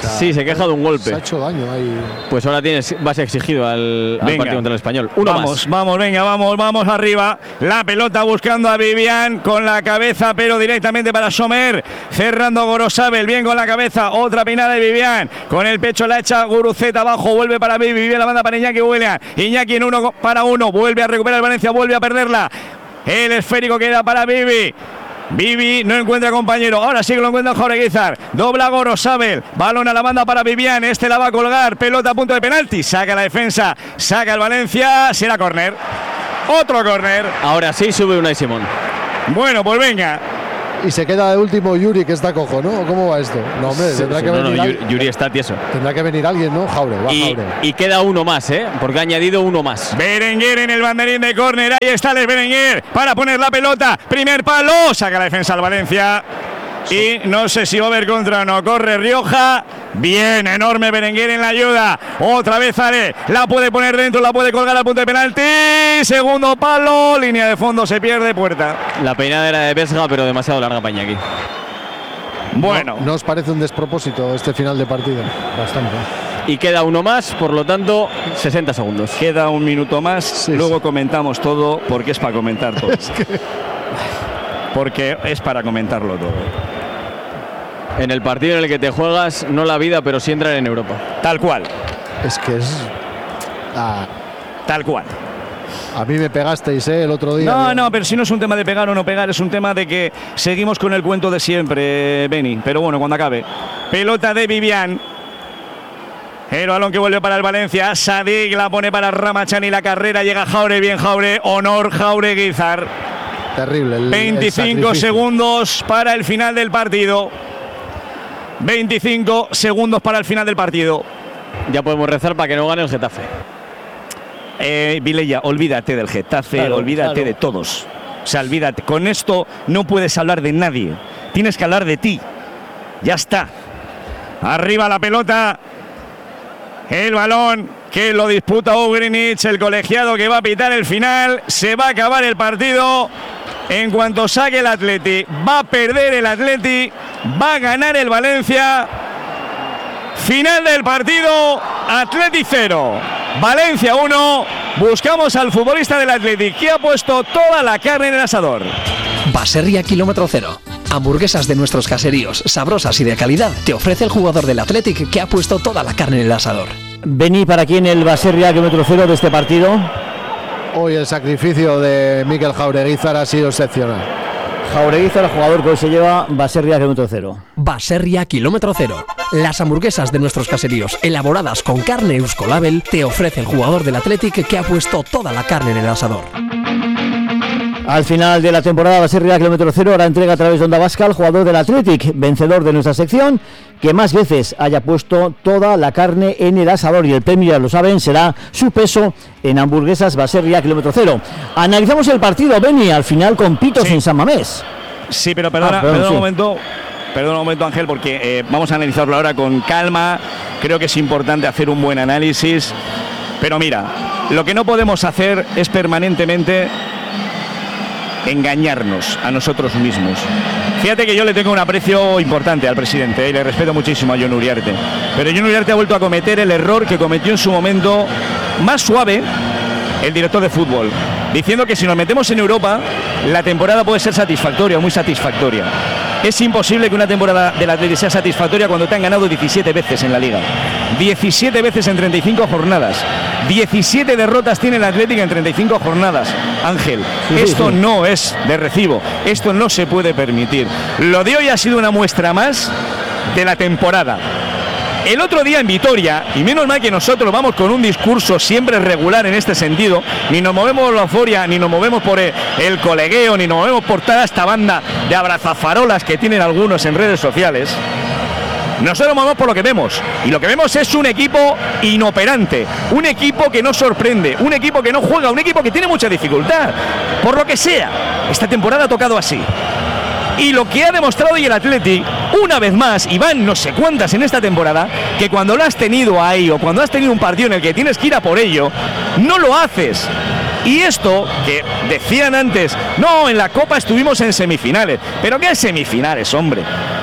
Se ha, sí, se queja de un golpe. Se ha hecho daño ahí. Pues ahora tienes, vas exigido al, al partido contra el Español. Uno vamos, más. vamos, venga, vamos, vamos arriba. La pelota buscando a Vivian con la cabeza, pero directamente para Sommer. Cerrando Gorosabel, bien con la cabeza. Otra peinada de Vivian. Con el pecho la echa Guruceta abajo. Vuelve para Vivi. Vivian la banda para Iñaki William. Iñaki en uno para uno. Vuelve a recuperar Valencia. Vuelve a perderla. El esférico queda para Vivi. Vivi no encuentra compañero, ahora sí que lo encuentra Jaureguizar, dobla Gorosabel, balón a la banda para Vivian, este la va a colgar, pelota a punto de penalti, saca la defensa, saca el Valencia, será córner, otro córner. Ahora sí sube Unai Simón. Bueno, pues venga. Y se queda de último Yuri, que está cojo, ¿no? ¿Cómo va esto? No, hombre, Sí, tendrá sí, que no, venir no, alguien. Yuri, Yuri está tieso. Tendrá que venir alguien, ¿no? Jaure, va Y, Jaure. y queda uno más, ¿eh? Porque ha añadido uno más. Berenguer en el banderín de córner, ahí está el Berenguer para poner la pelota, primer palo, saca la defensa al Valencia. Y no sé si va a haber contra o no. Corre Rioja. Bien, enorme Berenguer en la ayuda. Otra vez Ale. La puede poner dentro, la puede colgar al punto de penalti. Segundo palo. Línea de fondo, se pierde, puerta. La peinada era de Vesga, pero demasiado larga para Iñaki. Bueno. ¿No, ¿No os parece un despropósito este final de partido? Bastante. Y queda uno más, por lo tanto, sesenta segundos. Queda un minuto más. Sí, luego sí. Comentamos todo porque es para comentar todo. Es que... Porque es para comentarlo todo. En el partido en el que te juegas, no la vida, pero sí entrar en Europa. Tal cual. Es que es... Ah. Tal cual. A mí me pegasteis, ¿eh? El otro día. No, no, pero si no es un tema de pegar o no pegar, es un tema de que seguimos con el cuento de siempre, Beni. Pero bueno, cuando acabe. Pelota de Vivian. El balón que vuelve para el Valencia. Sadik la pone para Ramachani. La carrera llega Jaure, bien Jaure. Honor Jaureguizar. Terrible. El, veinticinco el segundos para el final del partido. veinticinco segundos para el final del partido. Ya podemos rezar para que no gane el Getafe. Eh, Vilella, olvídate del Getafe, claro, olvídate claro. de todos. O sea, olvídate. Con esto no puedes hablar de nadie. Tienes que hablar de ti. Ya está. Arriba la pelota. El balón que lo disputa Ugrinich, el colegiado que va a pitar el final. Se va a acabar el partido. En cuanto saque el Atleti, va a perder el Atleti, va a ganar el Valencia. Final del partido, Atleti cero, Valencia uno. Buscamos al futbolista del Atleti que ha puesto toda la carne en el asador. Baserria Kilómetro Cero. Hamburguesas de nuestros caseríos, sabrosas y de calidad, te ofrece el jugador del Athletic que ha puesto toda la carne en el asador. Beni, ¿para quién el Baserria Kilómetro Cero de este partido? Hoy el sacrificio de Mikel Jaureguizar ha sido excepcional. Jaureguizar, jugador que hoy se lleva Baserria Kilómetro Cero. Baserria Kilómetro Cero. Las hamburguesas de nuestros caseríos, elaboradas con carne Euskolabel, te ofrece el jugador del Athletic que ha puesto toda la carne en el asador. Al final de la temporada, Baserria Kilómetro Cero ahora entrega a través de Onda Vasca al jugador del Athletic, vencedor de nuestra sección, que más veces haya puesto toda la carne en el asador, y el premio, ya lo saben, será su peso en hamburguesas Baserria Kilómetro Cero. Analizamos el partido, Beni, al final con pitos sí. en San Mamés. Sí, pero perdona, ah, perdón, perdona sí. un momento. Perdona un momento, Ángel, porque eh, vamos a analizarlo ahora con calma. Creo que es importante hacer un buen análisis. Pero mira, lo que no podemos hacer es permanentemente engañarnos a nosotros mismos. Fíjate que yo le tengo un aprecio importante al presidente, y le respeto muchísimo a Jon Uriarte, pero Jon Uriarte ha vuelto a cometer el error que cometió en su momento más suave el director de fútbol, diciendo que si nos metemos en Europa la temporada puede ser satisfactoria, muy satisfactoria. Es imposible que una temporada del Atleti sea satisfactoria cuando te han ganado diecisiete veces en la Liga. diecisiete veces en treinta y cinco jornadas. diecisiete derrotas tiene el Atlético en treinta y cinco jornadas. Ángel, sí, esto sí, sí. no es de recibo. Esto no se puede permitir. Lo de hoy ha sido una muestra más de la temporada. El otro día en Vitoria, y menos mal que nosotros vamos con un discurso siempre regular en este sentido, ni nos movemos por la euforia, ni nos movemos por el, el colegueo, ni nos movemos por toda esta banda de abrazafarolas que tienen algunos en redes sociales. Nosotros movemos por lo que vemos, y lo que vemos es un equipo inoperante, un equipo que no sorprende, un equipo que no juega, un equipo que tiene mucha dificultad, por lo que sea. Esta temporada ha tocado así. Y lo que ha demostrado hoy el Atleti, una vez más, y van no sé cuántas en esta temporada, que cuando lo has tenido ahí o cuando has tenido un partido en el que tienes que ir a por ello, no lo haces. Y esto, que decían antes, no, en la Copa estuvimos en semifinales. ¿Pero qué semifinales, hombre?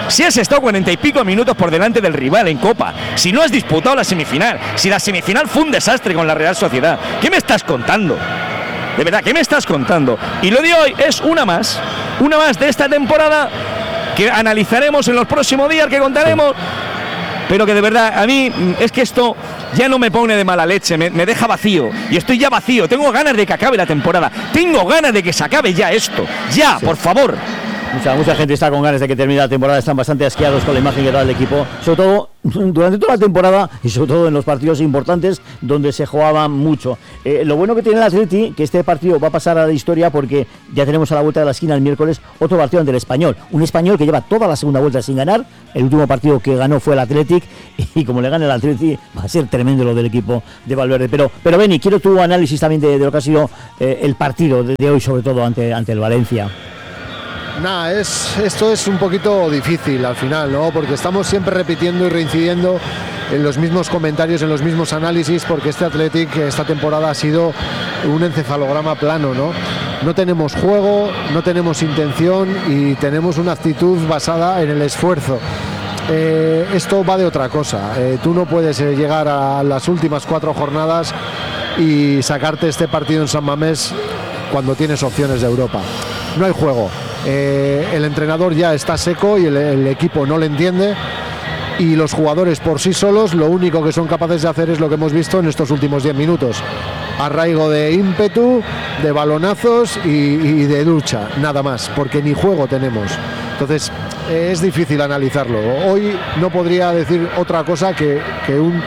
Si has estado cuarenta y pico minutos por delante del rival en Copa, si no has disputado la semifinal, si la semifinal fue un desastre con la Real Sociedad, ¿qué me estás contando? De verdad, ¿qué me estás contando? Y lo de hoy es una más, una más de esta temporada que analizaremos en los próximos días, que contaremos, pero que de verdad, a mí es que esto ya no me pone de mala leche, me, me deja vacío, y estoy ya vacío, tengo ganas de que acabe la temporada, tengo ganas de que se acabe ya esto, ya, sí. Por favor. Mucha, mucha gente está con ganas de que termine la temporada, están bastante asqueados con la imagen que da el equipo, sobre todo durante toda la temporada y sobre todo en los partidos importantes donde se jugaba mucho. Eh, lo bueno que tiene el Atleti, que este partido va a pasar a la historia porque ya tenemos a la vuelta de la esquina el miércoles otro partido ante el Español, un Español que lleva toda la segunda vuelta sin ganar, el último partido que ganó fue el Athletic y como le gane el Atleti va a ser tremendo lo del equipo de Valverde. Pero, pero Beni, quiero tu análisis también de, de lo que ha sido eh, el partido de, de hoy, sobre todo ante, ante el Valencia. Nah, es, esto es un poquito difícil al final, ¿no? Porque estamos siempre repitiendo y reincidiendo en los mismos comentarios, en los mismos análisis, porque este Athletic esta temporada ha sido un encefalograma plano, ¿no? No tenemos juego, no tenemos intención y tenemos una actitud basada en el esfuerzo. Eh, esto va de otra cosa. Eh, tú no puedes eh, llegar a las últimas cuatro jornadas y sacarte este partido en San Mamés cuando tienes opciones de Europa. No hay juego. Eh, el entrenador ya está seco y el, el equipo no le entiende y los jugadores por sí solos lo único que son capaces de hacer es lo que hemos visto en estos últimos diez minutos, arraigo de ímpetu, de balonazos y, y de lucha, nada más, porque ni juego tenemos. Entonces eh, es difícil analizarlo. Hoy no podría decir otra cosa que, que un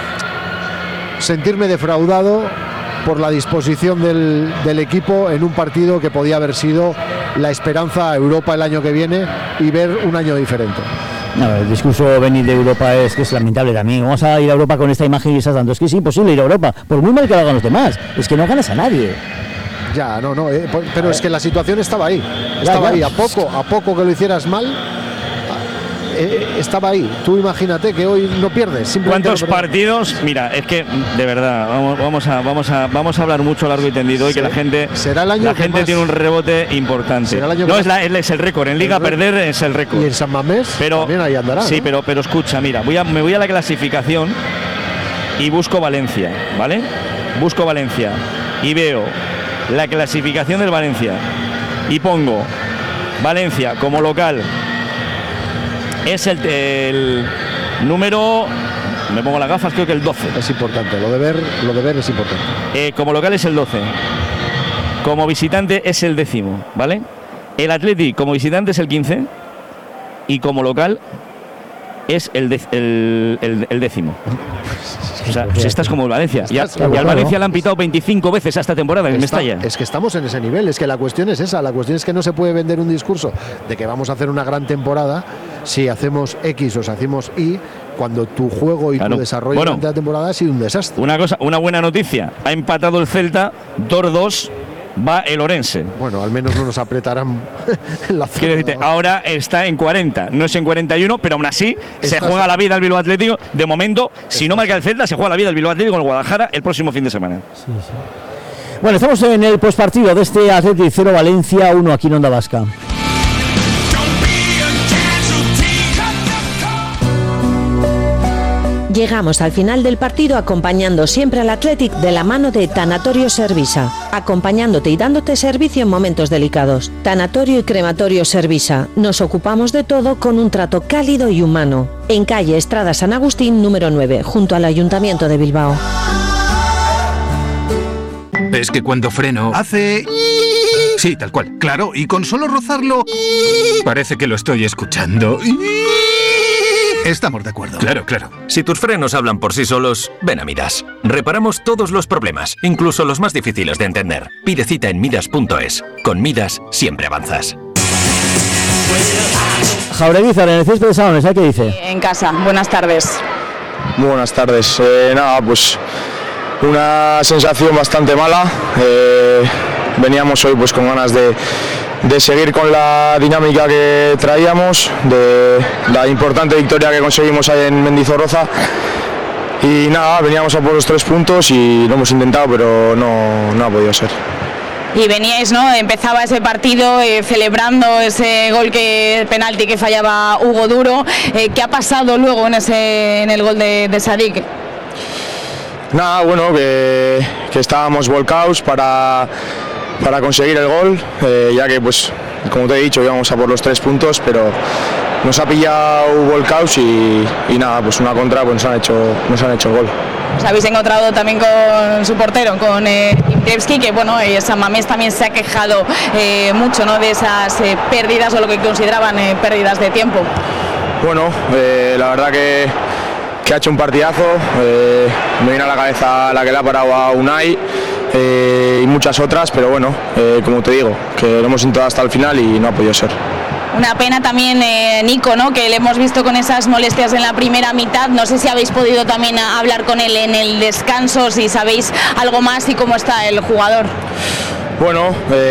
sentirme defraudado por la disposición del, del equipo en un partido que podía haber sido la esperanza a Europa el año que viene y ver un año diferente. No, el discurso venir de Europa es que es lamentable también. Vamos a ir a Europa con esta imagen y estás dando. Es que es imposible ir a Europa, por muy mal que lo hagan los demás. Es que no ganas a nadie. Ya, no, no, eh, pero es que la situación estaba ahí. Estaba ya, ya. ahí, a poco, a poco que lo hicieras mal. Eh, estaba ahí. Tú imagínate que hoy no pierdes. ¿Cuántos no partidos? Mira, es que de verdad vamos, vamos a vamos a vamos a hablar mucho largo y tendido y que la gente será el año la que gente más, tiene un rebote importante. Será el año no que es, la, es el récord en Liga, perder es el récord. Y en San Mamés pero, también ahí andará. Sí, ¿no? pero pero escucha, mira, voy a me voy a la clasificación y busco Valencia, ¿vale? Busco Valencia y veo la clasificación del Valencia y pongo Valencia como local. Es el, el número, me pongo las gafas, creo que el doce. Es importante, lo de ver, lo de ver es importante. Eh, como local es el doce. Como visitante es el décimo, ¿vale? El Athletic como visitante es el quince. Y como local es el, de, el, el, el décimo. O sea, pues estás como el Valencia. Y, a, y al Valencia le han pitado veinticinco veces a esta temporada en Mestalla. Es que estamos en ese nivel, es que la cuestión es esa. La cuestión es que no se puede vender un discurso de que vamos a hacer una gran temporada si hacemos X o si hacemos Y, cuando tu juego y claro. tu desarrollo bueno, durante la temporada ha sido un desastre. Una cosa, una buena noticia. Ha empatado el Celta, dos dos. Va el Orense. Bueno, al menos no nos apretarán en la zona. Quiero decirte, ahora está en cuarenta, no es en cuarenta y uno, pero aún así Estás... se juega la vida el Bilbao Atlético. De momento, Estás... si no marca el Celta, se juega la vida el Bilbao Atlético con el Guadalajara el próximo fin de semana. Sí, sí. Bueno, estamos en el postpartido de este Athletic cero Valencia uno aquí en Onda Vasca. Llegamos al final del partido acompañando siempre al Athletic de la mano de Tanatorio Servisa, acompañándote y dándote servicio en momentos delicados. Tanatorio y Crematorio Servisa, nos ocupamos de todo con un trato cálido y humano. En calle Estrada San Agustín número nueve, junto al Ayuntamiento de Bilbao. Es que cuando freno hace... Sí, tal cual, claro, y con solo rozarlo parece que lo estoy escuchando. Estamos de acuerdo. Claro, claro. Si tus frenos hablan por sí solos, ven a Midas. Reparamos todos los problemas, incluso los más difíciles de entender. Pide cita en Midas punto es. Con Midas siempre avanzas. Jaureguizar, en el césped de Saones, ¿qué dice? En casa, buenas tardes. Muy buenas tardes. Eh, nada, pues una sensación bastante mala. Eh, veníamos hoy pues con ganas de... de seguir con la dinámica que traíamos, de la importante victoria que conseguimos ahí en Mendizorroza y nada, veníamos a por los tres puntos y lo hemos intentado pero no, no ha podido ser. y veníais, ¿no? Empezaba ese partido eh, celebrando ese gol que penalti que fallaba Hugo Duro. Eh, ¿Qué ha pasado luego en ese en el gol de, de Sadik? Nada, bueno, que, que estábamos volcados para, para conseguir el gol, eh, ya que, pues, como te he dicho, íbamos a por los tres puntos, pero nos ha pillado volcados y, y nada, pues una contra, pues nos han hecho, nos han hecho el gol. Os habéis encontrado también con su portero, con eh, Impievski, que bueno, eh, San Mamés también se ha quejado eh, mucho, ¿no?, de esas eh, pérdidas o lo que consideraban eh, pérdidas de tiempo. Bueno, eh, la verdad que que ha hecho un partidazo, eh, me viene a la cabeza la que le ha parado a Unai eh, y muchas otras, pero bueno, eh, como te digo, que lo hemos intentado hasta el final y no ha podido ser. Una pena también, eh, Nico, ¿no?, que le hemos visto con esas molestias en la primera mitad. No sé si habéis podido también hablar con él en el descanso, si sabéis algo más y cómo está el jugador. Bueno, eh,